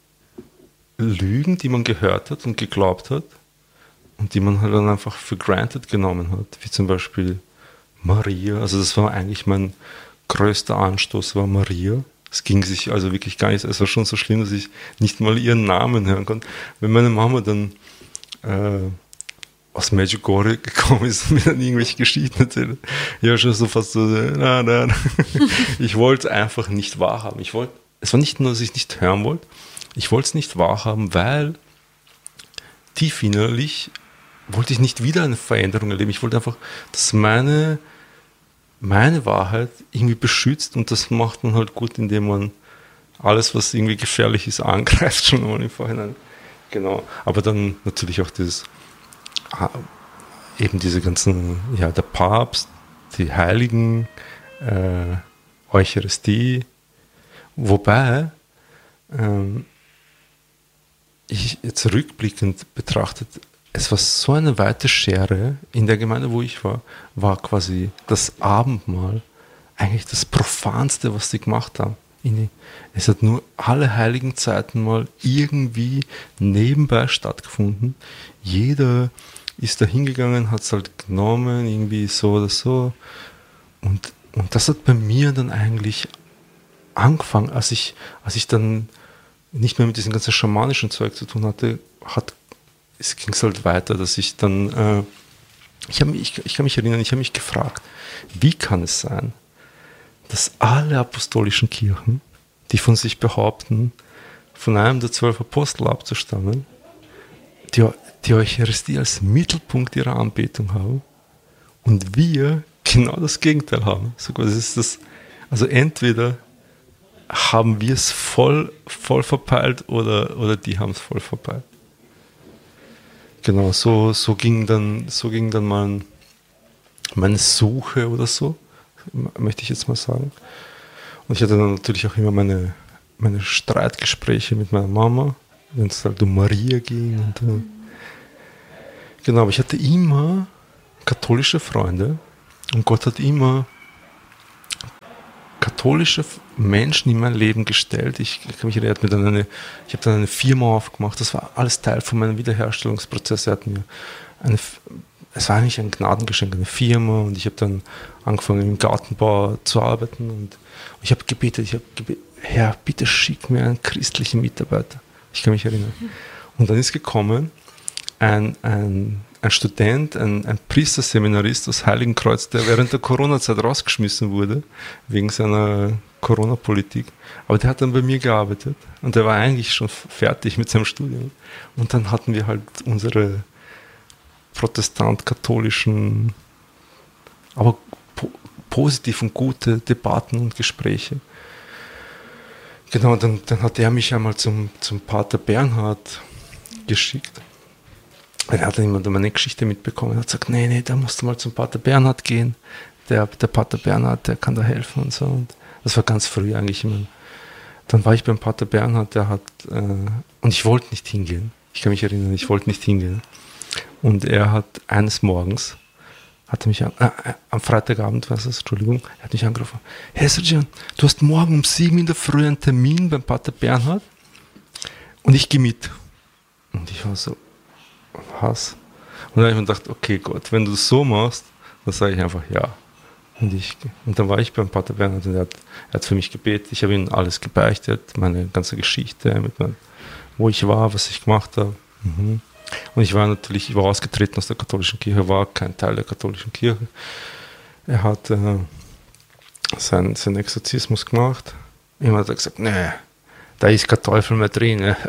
Lügen, die man gehört hat und geglaubt hat und die man halt dann einfach für granted genommen hat, wie zum Beispiel Maria. Also das war eigentlich mein größter Anstoß, war Maria. Es ging sich also wirklich gar nicht, es war schon so schlimm, dass ich nicht mal ihren Namen hören konnte. Wenn meine Mama dann äh, aus Medjugorje gekommen ist und mir dann irgendwelche Geschichten erzählt, ja schon so fast so, na, na, na. Ich wollte es einfach nicht wahrhaben. Ich wollte, es war nicht nur, dass ich es nicht hören wollte, ich wollte es nicht wahrhaben, weil tief innerlich wollte ich nicht wieder eine Veränderung erleben. Ich wollte einfach, dass meine, meine Wahrheit irgendwie beschützt und das macht man halt gut, indem man alles, was irgendwie gefährlich ist, angreift, schon mal im Vorhinein. Genau. Aber dann natürlich auch dieses, eben diese ganzen, ja, der Papst, die Heiligen, äh, Eucharistie, wobei, ähm, ich jetzt rückblickend betrachtet, es war so eine weite Schere in der Gemeinde, wo ich war, war quasi das Abendmahl eigentlich das Profanste, was sie gemacht haben. Es hat nur alle heiligen Zeiten mal irgendwie nebenbei stattgefunden. Jeder ist da hingegangen, hat es halt genommen, irgendwie so oder so. Und, und das hat bei mir dann eigentlich angefangen, als ich, als ich dann nicht mehr mit diesem ganzen schamanischen Zeug zu tun hatte, hat, es ging es halt weiter, dass ich dann, äh, ich, hab, ich, ich kann mich erinnern, ich habe mich gefragt, wie kann es sein, dass alle apostolischen Kirchen, die von sich behaupten, von einem der zwölf Apostel abzustammen, die, die Eucharistie als Mittelpunkt ihrer Anbetung haben und wir genau das Gegenteil haben. So quasi ist das, also entweder haben wir es voll, voll verpeilt oder, oder die haben es voll verpeilt. Genau, so, so ging dann, so ging dann mein, meine Suche oder so, möchte ich jetzt mal sagen. Und ich hatte dann natürlich auch immer meine, meine Streitgespräche mit meiner Mama, wenn es halt um Maria ging. Und, äh, genau, aber ich hatte immer katholische Freunde und Gott hat immer katholische Menschen in mein Leben gestellt. Ich, ich kann mich erinnern, mit eine, ich habe dann eine Firma aufgemacht, das war alles Teil von meinem Wiederherstellungsprozess. Er hat mir eine, es war eigentlich ein Gnadengeschenk, eine Firma, und ich habe dann angefangen im Gartenbau zu arbeiten, und ich habe gebetet, ich habe gebetet, Herr, bitte schick mir einen christlichen Mitarbeiter. Ich kann mich erinnern. Und dann ist gekommen ein, ein, ein Student, ein, ein Priesterseminarist aus Heiligenkreuz, der während der Corona-Zeit rausgeschmissen wurde, wegen seiner Corona-Politik. Aber der hat dann bei mir gearbeitet und der war eigentlich schon fertig mit seinem Studium. Und dann hatten wir halt unsere protestant-katholischen, aber po- positiv und gute Debatten und Gespräche. Genau, dann, dann hat er mich einmal zum, zum Pater Bernhard geschickt. Er hat dann jemand meine Geschichte mitbekommen und hat gesagt, nee, nee, da musst du mal zum Pater Bernhard gehen. Der, der Pater Bernhard, der kann da helfen und so. Und das war ganz früh eigentlich. Immer. Dann war ich beim Pater Bernhard, der hat, äh, und ich wollte nicht hingehen. Ich kann mich erinnern, ich wollte nicht hingehen. Und er hat eines Morgens, hat er mich an, äh, am Freitagabend, was ist, Entschuldigung, er hat mich angerufen. Hey Sergian, du hast morgen um sieben in der Früh einen Termin beim Pater Bernhard und ich gehe mit. Und ich war so, was? Und dann habe ich mir gedacht, okay Gott, wenn du das so machst, dann sage ich einfach ja. Und, ich, und dann war ich beim Pater Bernhard und er hat, er hat für mich gebetet. Ich habe ihm alles gebeichtet, meine ganze Geschichte, mit mein, wo ich war, was ich gemacht habe. Mhm. Und ich war natürlich, ich war ausgetreten aus der katholischen Kirche, war kein Teil der katholischen Kirche. Er hat äh, seinen, seinen Exorzismus gemacht. Immer hat er gesagt, nee, da ist kein Teufel mehr drin. Ne?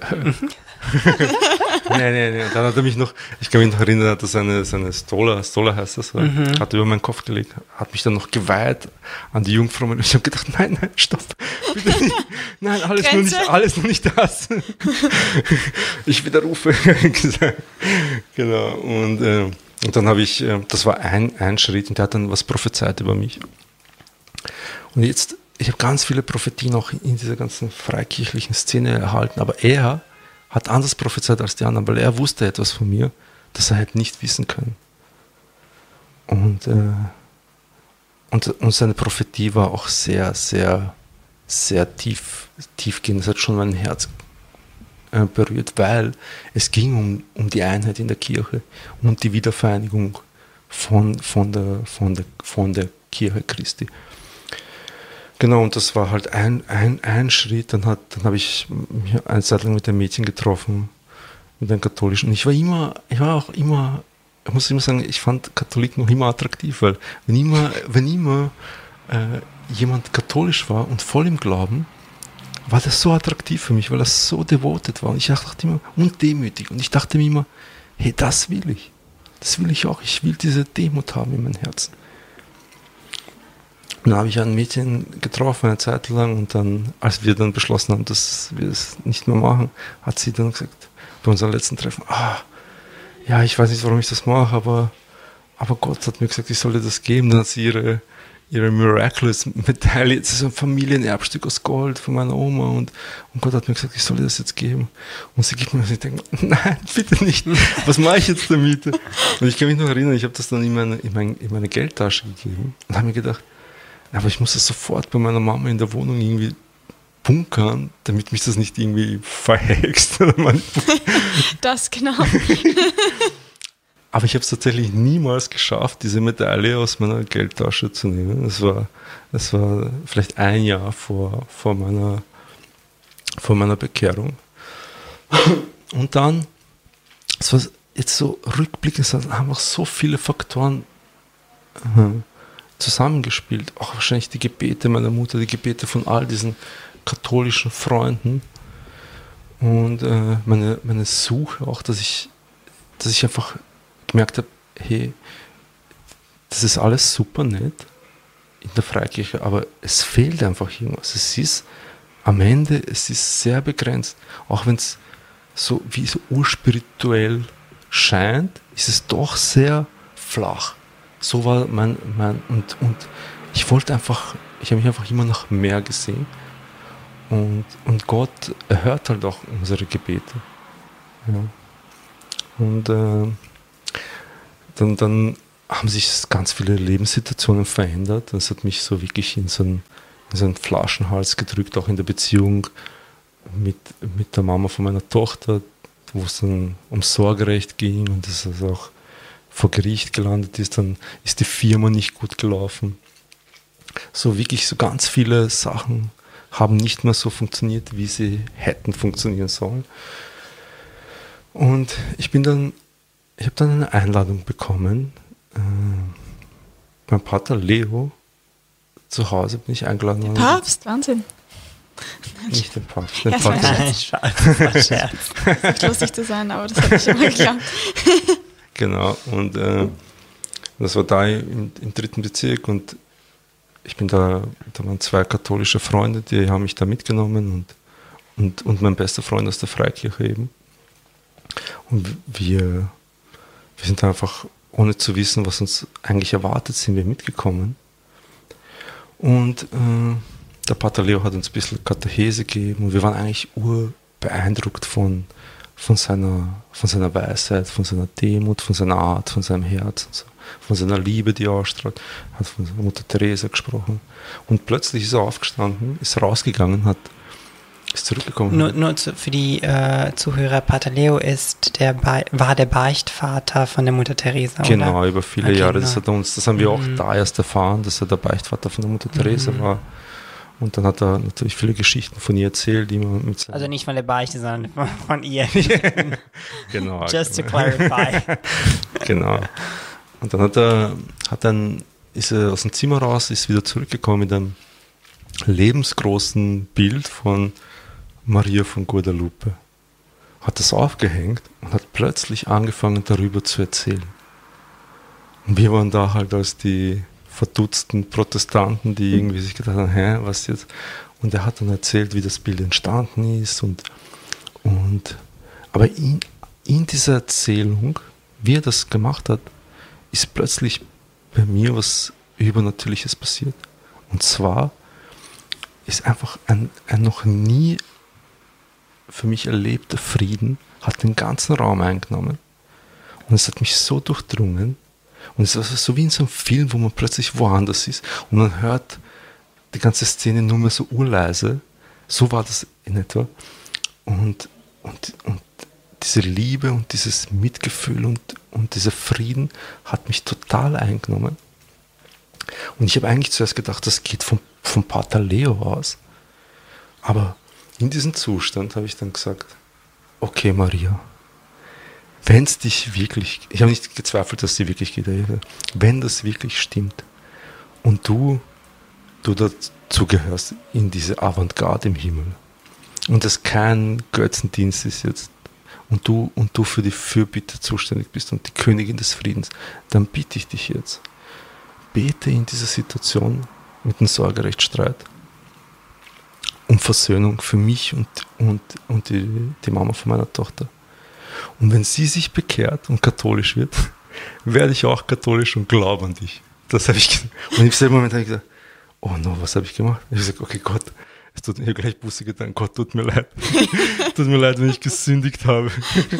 nee, nee, nee. Dann hat er mich noch, ich kann mich noch erinnern, hat er seine, seine Stola, Stola heißt das, mhm. hat über meinen Kopf gelegt, hat mich dann noch geweiht an die Jungfrau. Und ich habe gedacht, nein, nein, stopp, bitte nicht. Nein, alles nur nicht, alles nur nicht das. Ich widerrufe. Genau. Und, äh, und dann habe ich, äh, das war ein, ein Schritt, und der hat dann was prophezeit über mich. Und jetzt, ich habe ganz viele Prophetien auch in dieser ganzen freikirchlichen Szene erhalten, aber er hat anders prophezeit als die anderen, weil er wusste etwas von mir, das er hätte nicht wissen können. Und, äh, und, und seine Prophetie war auch sehr, sehr, sehr tief, tiefgehend. Das hat schon mein Herz äh, berührt, weil es ging um, um die Einheit in der Kirche, um die Wiedervereinigung von, von, der, von, der, von der Kirche Christi. Genau, und das war halt ein, ein, ein Schritt. Dann, hat, dann habe ich mich eine Zeit lang mit einem Mädchen getroffen, mit einem Katholischen. Und ich war immer, ich war auch immer, ich muss immer sagen, ich fand Katholiken noch immer attraktiv, weil wenn immer, wenn immer äh, jemand katholisch war und voll im Glauben, war das so attraktiv für mich, weil das so devoted war. Und ich dachte immer, und demütig. Und ich dachte mir immer, hey, das will ich. Das will ich auch. Ich will diese Demut haben in meinem Herzen. Und dann habe ich ein Mädchen getroffen eine Zeit lang, und dann, als wir dann beschlossen haben, dass wir es nicht mehr machen, hat sie dann gesagt, bei unserem letzten Treffen, ah, ja, ich weiß nicht, warum ich das mache, aber, aber Gott hat mir gesagt, ich soll dir das geben. Dann hat sie ihre, ihre Miraculous-Medaille, das ist ein Familienerbstück aus Gold von meiner Oma, und, und Gott hat mir gesagt, ich soll dir das jetzt geben. Und sie gibt mir das, und ich denke, nein, bitte nicht, was mache ich jetzt damit? Und ich kann mich noch erinnern, ich habe das dann in meine, in meine, in meine Geldtasche gegeben und habe mir gedacht, aber ich muss das sofort bei meiner Mama in der Wohnung irgendwie bunkern, damit mich das nicht irgendwie verhext. Das genau. Aber ich habe es tatsächlich niemals geschafft, diese Medaille aus meiner Geldtasche zu nehmen. Das war, das war vielleicht ein Jahr vor, vor, meiner, vor meiner Bekehrung. Und dann, es war jetzt so rückblickend, es haben einfach so viele Faktoren äh, zusammengespielt. Auch wahrscheinlich die Gebete meiner Mutter, die Gebete von all diesen katholischen Freunden und äh, meine, meine Suche auch, dass ich, dass ich einfach gemerkt habe, hey, das ist alles super nett in der Freikirche, aber es fehlt einfach irgendwas. Es ist am Ende, es ist sehr begrenzt. Auch wenn es so wie so urspirituell scheint, ist es doch sehr flach. So war mein, mein und, und ich wollte einfach, ich habe mich einfach immer nach mehr gesehen. Und, und Gott erhört halt auch unsere Gebete. Ja. Und äh, dann, dann haben sich ganz viele Lebenssituationen verändert. Das hat mich so wirklich in so einen, in so einen Flaschenhals gedrückt, auch in der Beziehung mit, mit der Mama von meiner Tochter, wo es dann um Sorgerecht ging und das also auch vor Gericht gelandet ist. Dann ist die Firma nicht gut gelaufen. So wirklich so ganz viele Sachen haben nicht mehr so funktioniert, wie sie hätten funktionieren sollen. Und ich bin dann, ich habe dann eine Einladung bekommen. Äh, beim Pater Leo zu Hause bin ich eingeladen worden. Papst, Wahnsinn. Nicht den Papst, den Ja, Pater. Nein, Scherz. Scherz. Das ist nicht lustig zu sein, aber das habe ich immer geglaubt. Genau, und äh, das war da im, im dritten Bezirk und ich bin da, da waren zwei katholische Freunde, die haben mich da mitgenommen und, und, und mein bester Freund aus der Freikirche eben. Und wir, wir sind einfach, ohne zu wissen, was uns eigentlich erwartet, sind wir mitgekommen. Und äh, der Pater Leo hat uns ein bisschen Katechese gegeben und wir waren eigentlich urbeeindruckt von, von, seiner, von seiner Weisheit, von seiner Demut, von seiner Art, von seinem Herz und so. Von seiner Liebe, die er ausstrahlt, hat von Mutter Teresa gesprochen. Und plötzlich ist er aufgestanden, ist rausgegangen, hat, ist zurückgekommen. Nur, nur zu, für die äh, Zuhörer, Pater Leo ist der Be- war der Beichtvater von der Mutter Teresa, Genau, oder? über viele Okay, Jahre. genau. Das, hat er uns, das haben wir auch Mhm. da erst erfahren, dass er der Beichtvater von der Mutter Teresa Mhm. war. Und dann hat er natürlich viele Geschichten von ihr erzählt, die man mit seinem Also nicht von der Beichte, sondern von, von ihr. genau, Just to genau. clarify. Genau. Und dann hat er, hat dann, ist er aus dem Zimmer raus, ist wieder zurückgekommen mit einem lebensgroßen Bild von Maria von Guadalupe. Hat das aufgehängt und hat plötzlich angefangen, darüber zu erzählen. Und wir waren da halt als die verdutzten Protestanten, die irgendwie sich gedacht haben, hä, was jetzt? Und er hat dann erzählt, wie das Bild entstanden ist. Und, und aber in, in dieser Erzählung, wie er das gemacht hat, ist plötzlich bei mir was Übernatürliches passiert. Und zwar ist einfach ein, ein noch nie für mich erlebter Frieden, hat den ganzen Raum eingenommen. Und es hat mich so durchdrungen. Und es war so wie in so einem Film, wo man plötzlich woanders ist. Und man hört die ganze Szene nur mehr so urleise. So war das in etwa. Und, und, und diese Liebe und dieses Mitgefühl und, und dieser Frieden hat mich total eingenommen. Und ich habe eigentlich zuerst gedacht, das geht vom, vom Pater Leo aus. Aber in diesem Zustand habe ich dann gesagt, okay Maria, wenn es dich wirklich, ich habe nicht gezweifelt, dass sie wirklich geht, wenn das wirklich stimmt und du, du dazu gehörst in diese Avantgarde im Himmel und das kein Götzendienst ist jetzt, und du, und du für die Fürbitte zuständig bist und die Königin des Friedens, dann bitte ich dich jetzt, bete in dieser Situation mit dem Sorgerechtsstreit um Versöhnung für mich und, und, und die, die Mama von meiner Tochter. Und wenn sie sich bekehrt und katholisch wird, werde ich auch katholisch und glaube an dich. Das habe ich gesagt. Und im selben Moment habe ich gesagt, oh no, was habe ich gemacht? Ich habe gesagt, okay Gott, es tut mir gleich Buße getan, Gott, tut mir leid. Tut mir leid, wenn ich gesündigt habe.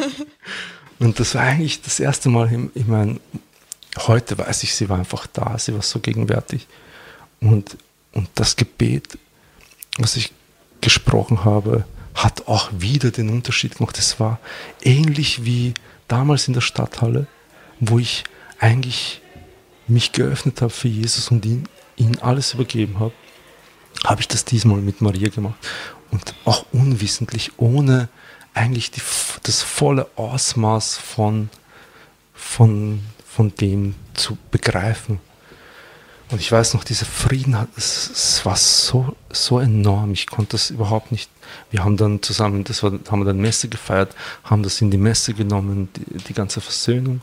Und das war eigentlich das erste Mal, ich meine, heute weiß ich, sie war einfach da, sie war so gegenwärtig. Und, und das Gebet, was ich gesprochen habe, hat auch wieder den Unterschied gemacht. Es war ähnlich wie damals in der Stadthalle, wo ich eigentlich mich geöffnet habe für Jesus und ihn, ihn alles übergeben habe, habe ich das diesmal mit Maria gemacht. Und auch unwissentlich, ohne eigentlich die, das volle Ausmaß von, von, von dem zu begreifen. Und ich weiß noch, dieser Frieden, hat, es, es war so, so enorm, ich konnte das überhaupt nicht. Wir haben dann zusammen, das war, haben wir dann Messe gefeiert, haben das in die Messe genommen, die, die ganze Versöhnung.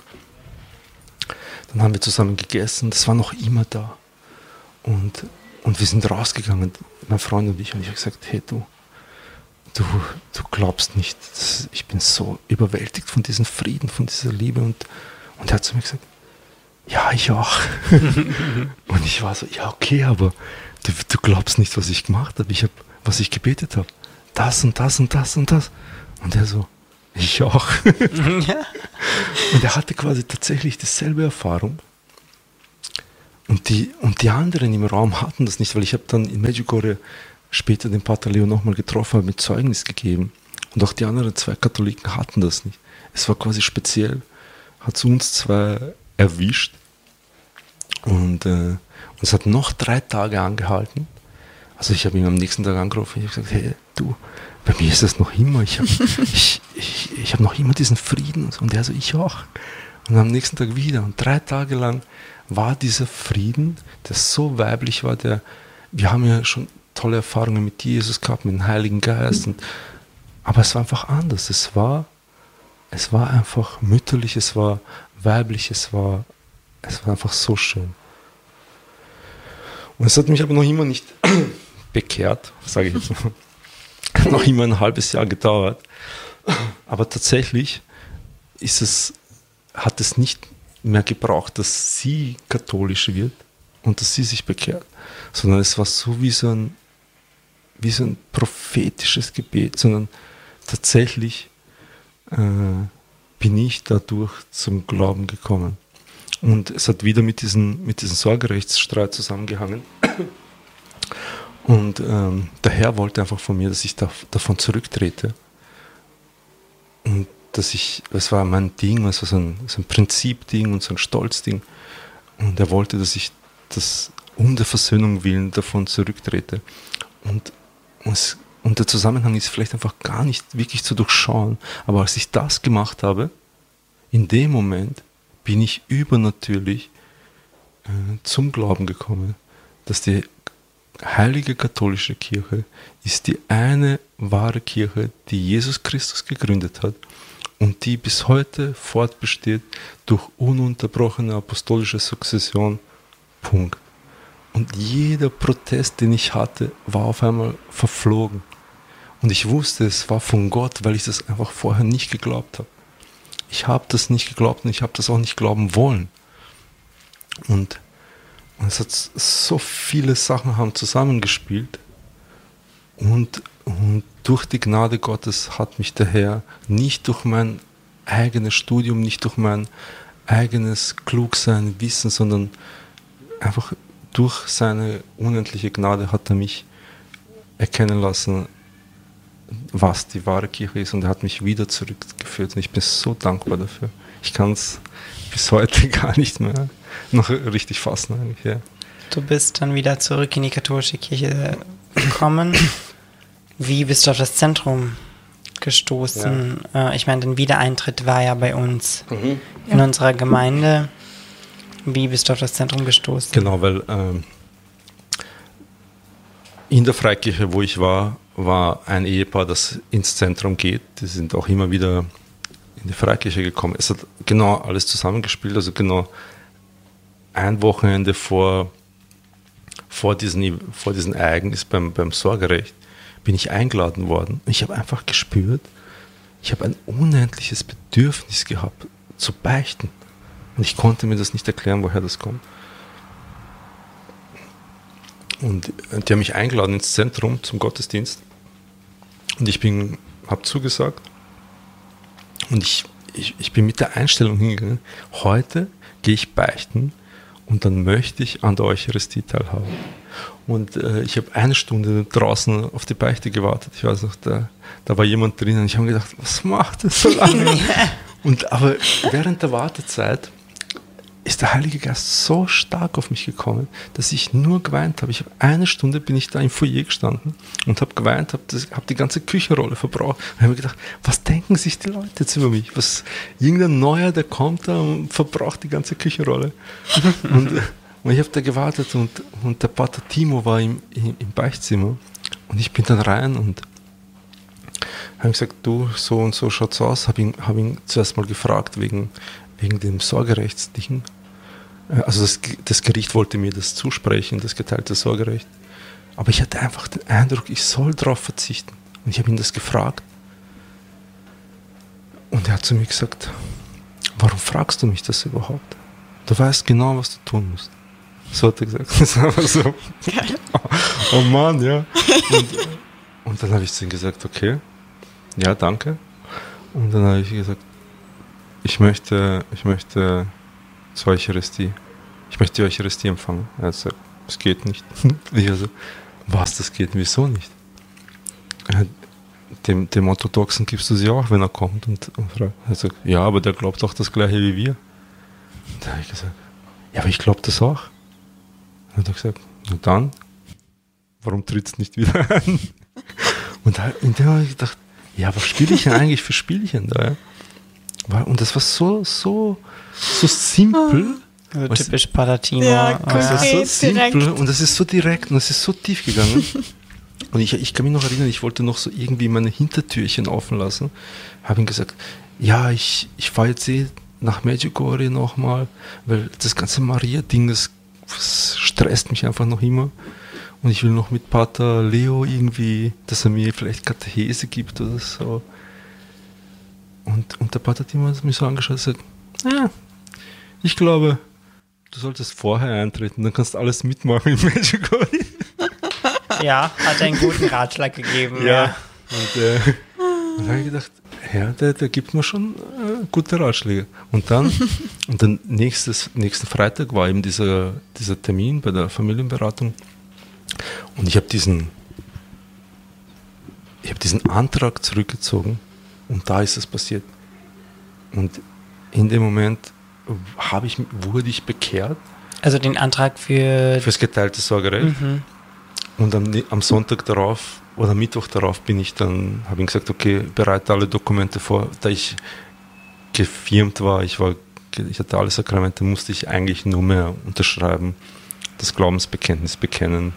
Dann haben wir zusammen gegessen, das war noch immer da. Und, und wir sind rausgegangen, mein Freund und ich, und ich habe gesagt, hey du, du, du glaubst nicht, das, ich bin so überwältigt von diesem Frieden, von dieser Liebe. Und, und er hat zu mir gesagt, ja, ich auch. Und ich war so, ja, okay, aber du, du glaubst nicht, was ich gemacht habe. Ich habe was ich gebetet habe? Das und das und das und das. Und er so, ich auch. Ja. Und er hatte quasi tatsächlich dieselbe Erfahrung. Und die, und die anderen im Raum hatten das nicht, weil ich habe dann in Medjugorje später den Pater Leo nochmal getroffen, habe mit Zeugnis gegeben. Und auch die anderen zwei Katholiken hatten das nicht. Es war quasi speziell, hat es uns zwei erwischt. Und äh, es hat noch drei Tage angehalten. Also ich habe ihn am nächsten Tag angerufen und ich habe gesagt, hey, du, bei mir ist das noch immer, ich habe ich, ich, ich hab noch immer diesen Frieden. Und er so, ich auch. Und am nächsten Tag wieder. Und drei Tage lang war dieser Frieden, der so weiblich war, der, wir haben ja schon tolle Erfahrungen mit Jesus gehabt, mit dem Heiligen Geist. Und, aber es war einfach anders. Es war, es war einfach mütterlich, es war weiblich, es war, es war einfach so schön. Und es hat mich aber noch immer nicht bekehrt, sage ich jetzt mal. Noch immer ein halbes Jahr gedauert. Aber tatsächlich ist es, hat es nicht mehr gebraucht, dass sie katholisch wird und dass sie sich bekehrt, sondern es war so wie so ein, wie so ein prophetisches Gebet, sondern tatsächlich äh, bin ich dadurch zum Glauben gekommen. Und es hat wieder mit diesem mit diesem Sorgerechtsstreit zusammengehangen. Und ähm, der Herr wollte einfach von mir, dass ich da, davon zurücktrete. Und dass ich, es war mein Ding, es war so ein, so ein Prinzipding und so ein Stolzding. Und er wollte, dass ich das um der Versöhnung willen davon zurücktrete. Und, und, es, und der Zusammenhang ist vielleicht einfach gar nicht wirklich zu durchschauen. Aber als ich das gemacht habe, in dem Moment bin ich übernatürlich äh, zum Glauben gekommen, dass die heilige katholische Kirche ist die eine wahre Kirche, die Jesus Christus gegründet hat und die bis heute fortbesteht durch ununterbrochene apostolische Sukzession. Punkt. Und jeder Protest, den ich hatte, war auf einmal verflogen. Und ich wusste, es war von Gott, weil ich das einfach vorher nicht geglaubt habe. Ich habe das nicht geglaubt und ich habe das auch nicht glauben wollen. Und Und es hat so viele Sachen haben zusammengespielt und, und durch die Gnade Gottes hat mich der Herr nicht durch mein eigenes Studium, nicht durch mein eigenes Klugsein, Wissen, sondern einfach durch seine unendliche Gnade hat er mich erkennen lassen, was die wahre Kirche ist, und er hat mich wieder zurückgeführt und ich bin so dankbar dafür. Ich kann es bis heute gar nicht mehr noch richtig fassen eigentlich, ja. Du bist dann wieder zurück in die katholische Kirche gekommen. Wie bist du auf das Zentrum gestoßen? Ja. Ich meine, der Wiedereintritt war ja bei uns mhm. in ja. unserer Gemeinde. Wie bist du auf das Zentrum gestoßen? Genau, weil ähm, in der Freikirche, wo ich war, war ein Ehepaar, das ins Zentrum geht. Die sind auch immer wieder in die Freikirche gekommen. Es hat genau alles zusammengespielt, also genau ein Wochenende vor, vor, diesen, vor diesem Ereignis beim, beim Sorgerecht bin ich eingeladen worden. Ich habe einfach gespürt, ich habe ein unendliches Bedürfnis gehabt, zu beichten. Und ich konnte mir das nicht erklären, woher das kommt. Und die haben mich eingeladen ins Zentrum zum Gottesdienst. Und ich bin, habe zugesagt. Und ich, ich, ich bin mit der Einstellung hingegangen, heute gehe ich beichten und dann möchte ich an der Eucharistie teilhaben. Und äh, ich habe eine Stunde draußen auf die Beichte gewartet. Ich weiß noch, da, da war jemand drin und ich habe mir gedacht, was macht das so lange? Und, aber während der Wartezeit ist der Heilige Geist so stark auf mich gekommen, dass ich nur geweint habe. Ich habe eine Stunde bin ich da im Foyer gestanden und habe geweint, habe hab die ganze Küchenrolle verbraucht. Und habe mir gedacht, was denken sich die Leute jetzt über mich? Was, irgendein Neuer, der kommt da und verbraucht die ganze Küchenrolle. und, und ich habe da gewartet und, und der Pater Timo war im, im, im Beichtzimmer und ich bin dann rein und habe gesagt, du, so und so schaut's aus. Habe ihn, hab ihn zuerst mal gefragt wegen, wegen dem Sorgerechtsding. Also das, das Gericht wollte mir das zusprechen, das geteilte Sorgerecht. Aber ich hatte einfach den Eindruck, ich soll darauf verzichten. Und ich habe ihn das gefragt. Und er hat zu mir gesagt, warum fragst du mich das überhaupt? Du weißt genau, was du tun musst. So hat er gesagt. Das war so, oh Mann, ja. Und, Und dann habe ich zu ihm gesagt, okay, ja, danke. Und dann habe ich gesagt, ich möchte, ich möchte zur Eucharistie. Ich möchte die Eucharistie empfangen. Er hat gesagt, es geht nicht. Ich also, was, das geht? Wieso nicht? Dem, dem Orthodoxen gibst du sie auch, wenn er kommt und, und fragt. Er sagt, ja, aber der glaubt auch das Gleiche wie wir. Da habe ich gesagt, ja, aber ich glaube das auch. Und er hat gesagt, na dann, warum trittst du nicht wieder an? Und da, in dem habe ich gedacht, ja, was spiele ich denn eigentlich für Spielchen da? Ja? Und das war so, so, so simpel. Also typisch Palatino. Ja, das ist so simpel direkt. Und das ist so direkt und das ist so tief gegangen. Und ich, ich kann mich noch erinnern, ich wollte noch so irgendwie meine Hintertürchen offen lassen. Habe ihm gesagt, ja, ich, ich fahre jetzt eh nach Medjugorje nochmal, weil das ganze Maria-Ding, das, das stresst mich einfach noch immer. Und ich will noch mit Pater Leo irgendwie, dass er mir vielleicht Katechese gibt oder so. Und, und der Pater hat immer mich so angeschaut und gesagt, ah, ich glaube, du solltest vorher eintreten, dann kannst du alles mitmachen in Medjugorje. Ja, hat einen guten Ratschlag gegeben. Ja. ja. Und äh, dann habe ich gedacht, ja, der, der gibt mir schon äh, gute Ratschläge. Und dann, und dann nächstes, nächsten Freitag war eben dieser, dieser Termin bei der Familienberatung. Und ich habe diesen, ich habe diesen Antrag zurückgezogen und da ist es passiert. Und in dem Moment habe ich, wurde ich bekehrt. Also den Antrag für... Fürs geteilte Sorgerecht. Mhm. Und am, am Sonntag darauf oder Mittwoch darauf bin ich dann, habe ich gesagt, okay, bereite alle Dokumente vor. Da ich gefirmt war, ich war, ich hatte alle Sakramente, musste ich eigentlich nur mehr unterschreiben, das Glaubensbekenntnis bekennen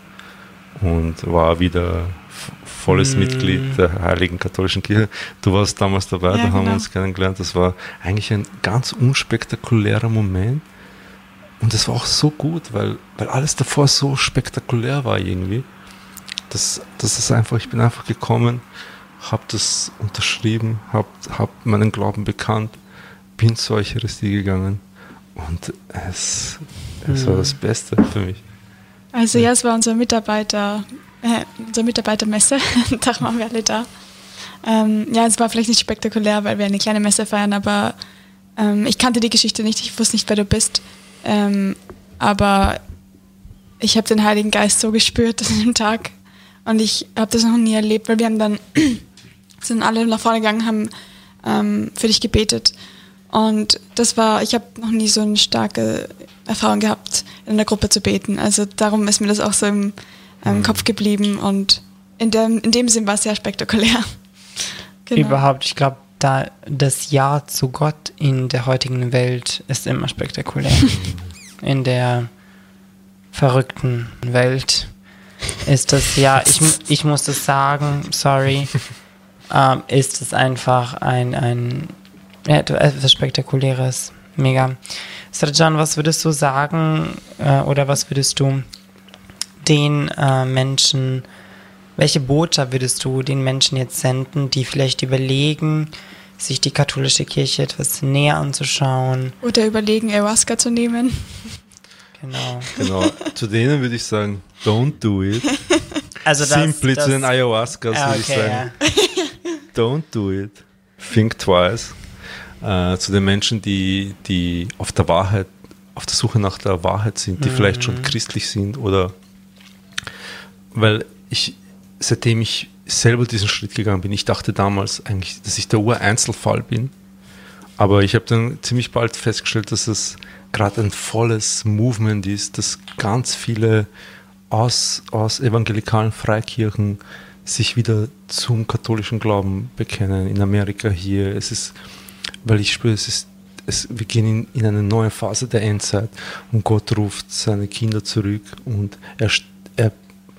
und war wieder volles mhm. Mitglied der Heiligen Katholischen Kirche. Du warst damals dabei, ja, da haben genau. wir uns kennengelernt. Das war eigentlich ein ganz unspektakulärer Moment. Und das war auch so gut, weil, weil alles davor so spektakulär war irgendwie. Das, das ist einfach, ich bin einfach gekommen, habe das unterschrieben, habe hab meinen Glauben bekannt, bin zur Eucharistie gegangen und es, es mhm. war das Beste für mich. Also ja, es war unser Mitarbeiter, äh, unsere Mitarbeitermesse, da waren wir alle da. Ähm, ja, es war vielleicht nicht spektakulär, weil wir eine kleine Messe feiern, aber ähm, ich kannte die Geschichte nicht, ich wusste nicht, wer du bist. Ähm, aber ich habe den Heiligen Geist so gespürt an dem Tag und ich habe das noch nie erlebt, weil wir haben dann sind alle nach vorne gegangen, haben ähm, für dich gebetet und das war, ich habe noch nie so eine starke Erfahrung gehabt, in der Gruppe zu beten, also darum ist mir das auch so im ähm, Kopf geblieben und in dem, in dem Sinn war es sehr spektakulär. Genau. Überhaupt, ich glaube, da das Ja zu Gott in der heutigen Welt ist immer spektakulär. In der verrückten Welt ist das Ja, ich, ich muss das sagen, sorry, ähm, ist es einfach ein, ein ja, etwas Spektakuläres, mega. Srdjan, was würdest du sagen äh, oder was würdest du den äh, Menschen, welche Botschaft würdest du den Menschen jetzt senden, die vielleicht überlegen, sich die katholische Kirche etwas näher anzuschauen? Oder überlegen, Ayahuasca zu nehmen? Genau. Genau. Zu denen würde ich sagen, don't do it. Also das, Simply das, zu den Ayahuascas ah, würde okay, ich sagen, ja. don't do it. Think twice. Äh, zu den Menschen, die, die auf der Wahrheit, auf der Suche nach der Wahrheit sind, die mhm. vielleicht schon christlich sind oder weil ich, seitdem ich selber diesen Schritt gegangen bin, ich dachte damals eigentlich, dass ich der Ureinzelfall bin, aber ich habe dann ziemlich bald festgestellt, dass es gerade ein volles Movement ist, dass ganz viele aus, aus evangelikalen Freikirchen sich wieder zum katholischen Glauben bekennen, in Amerika hier, es ist, weil ich spüre, es ist, es, wir gehen in, in eine neue Phase der Endzeit und Gott ruft seine Kinder zurück und er, er,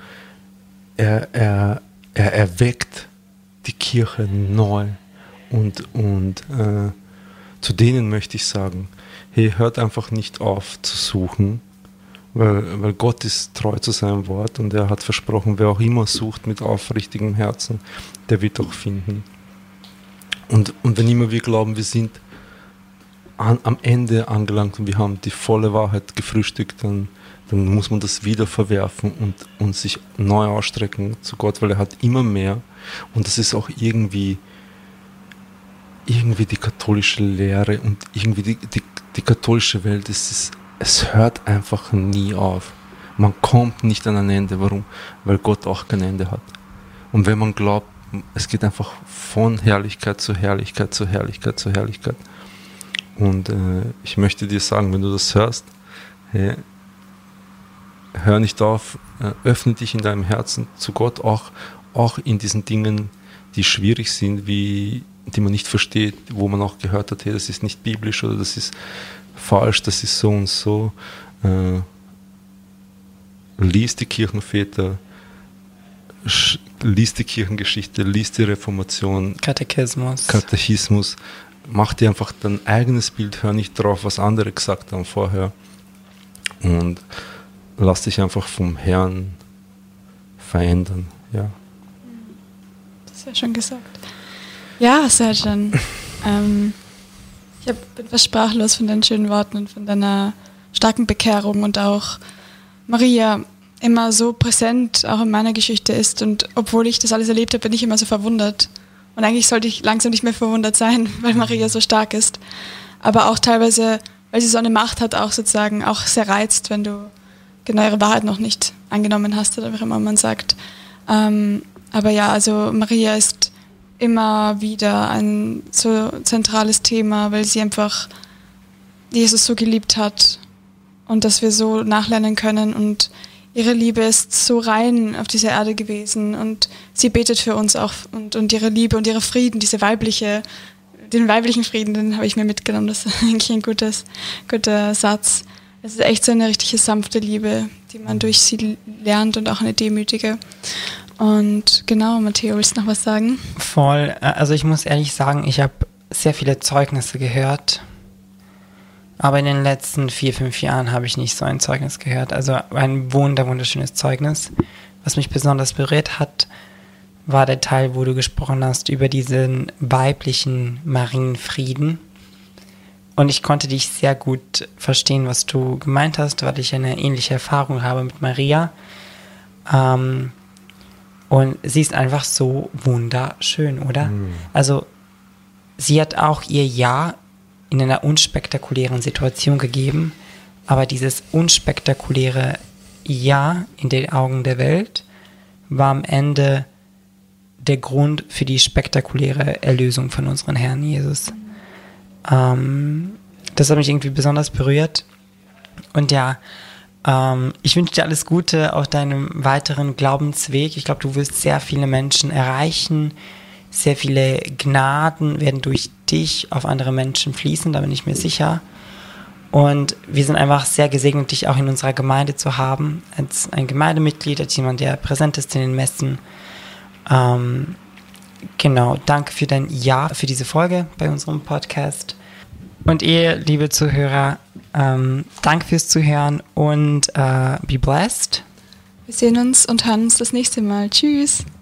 er, er, er erweckt die Kirche neu und, und äh, zu denen möchte ich sagen, hey, hört einfach nicht auf zu suchen, weil, weil Gott ist treu zu seinem Wort und er hat versprochen, wer auch immer sucht mit aufrichtigem Herzen, der wird auch finden. Und, und wenn immer wir glauben, wir sind an, am Ende angelangt und wir haben die volle Wahrheit gefrühstückt, dann, dann muss man das wieder verwerfen und, und sich neu ausstrecken zu Gott, weil er hat immer mehr. Und das ist auch irgendwie, irgendwie die katholische Lehre und irgendwie die, die, die katholische Welt. Es, ist, es hört einfach nie auf. Man kommt nicht an ein Ende. Warum? Weil Gott auch kein Ende hat. Und wenn man glaubt, es geht einfach von Herrlichkeit zu Herrlichkeit zu Herrlichkeit zu Herrlichkeit. Und äh, ich möchte dir sagen, wenn du das hörst, hey, hör nicht auf, äh, öffne dich in deinem Herzen zu Gott, auch, auch in diesen Dingen, die schwierig sind, wie, die man nicht versteht, wo man auch gehört hat, hey, das ist nicht biblisch oder das ist falsch, das ist so und so. Äh, lies die Kirchenväter, sch- lies die Kirchengeschichte, lies die Reformation, Katechismus. Katechismus, mach dir einfach dein eigenes Bild, hör nicht drauf, was andere gesagt haben vorher und lass dich einfach vom Herrn verändern. Ja. Das ist ja schon gesagt. Ja, Serjan, ähm, ich hab, bin fast sprachlos von deinen schönen Worten und von deiner starken Bekehrung und auch Maria immer so präsent auch in meiner Geschichte ist und obwohl ich das alles erlebt habe, bin ich immer so verwundert. Und eigentlich sollte ich langsam nicht mehr verwundert sein, weil Maria so stark ist. Aber auch teilweise, weil sie so eine Macht hat, auch sozusagen auch sehr reizt, wenn du genau ihre Wahrheit noch nicht angenommen hast oder wie immer man sagt. Ähm, aber ja, also Maria ist immer wieder ein so zentrales Thema, weil sie einfach Jesus so geliebt hat und dass wir so nachlernen können und ihre Liebe ist so rein auf dieser Erde gewesen und sie betet für uns auch und, und ihre Liebe und ihre Frieden, diese weibliche, den weiblichen Frieden, den habe ich mir mitgenommen, das ist eigentlich ein gutes, guter Satz. Es ist echt so eine richtige sanfte Liebe, die man durch sie lernt und auch eine demütige. Und genau, Matteo, willst du noch was sagen? Voll, also ich muss ehrlich sagen, ich habe sehr viele Zeugnisse gehört, aber in den letzten vier, fünf Jahren habe ich nicht so ein Zeugnis gehört. Also ein wunder, wunderschönes Zeugnis. Was mich besonders berührt hat, war der Teil, wo du gesprochen hast über diesen weiblichen Marienfrieden. Und ich konnte dich sehr gut verstehen, was du gemeint hast, weil ich eine ähnliche Erfahrung habe mit Maria. Ähm, und sie ist einfach so wunderschön, oder? Mhm. Also sie hat auch ihr Ja in einer unspektakulären Situation gegeben, aber dieses unspektakuläre Ja in den Augen der Welt war am Ende der Grund für die spektakuläre Erlösung von unserem Herrn Jesus. Ähm, das hat mich irgendwie besonders berührt. Und ja, ähm, ich wünsche dir alles Gute auf deinem weiteren Glaubensweg. Ich glaube, du wirst sehr viele Menschen erreichen. Sehr viele Gnaden werden durch dich auf andere Menschen fließen, da bin ich mir sicher. Und wir sind einfach sehr gesegnet, dich auch in unserer Gemeinde zu haben, als ein Gemeindemitglied, als jemand, der präsent ist in den Messen. Ähm, genau, danke für dein Ja für diese Folge bei unserem Podcast. Und ihr, liebe Zuhörer, ähm, danke fürs Zuhören und äh, be blessed. Wir sehen uns und hören uns das nächste Mal. Tschüss.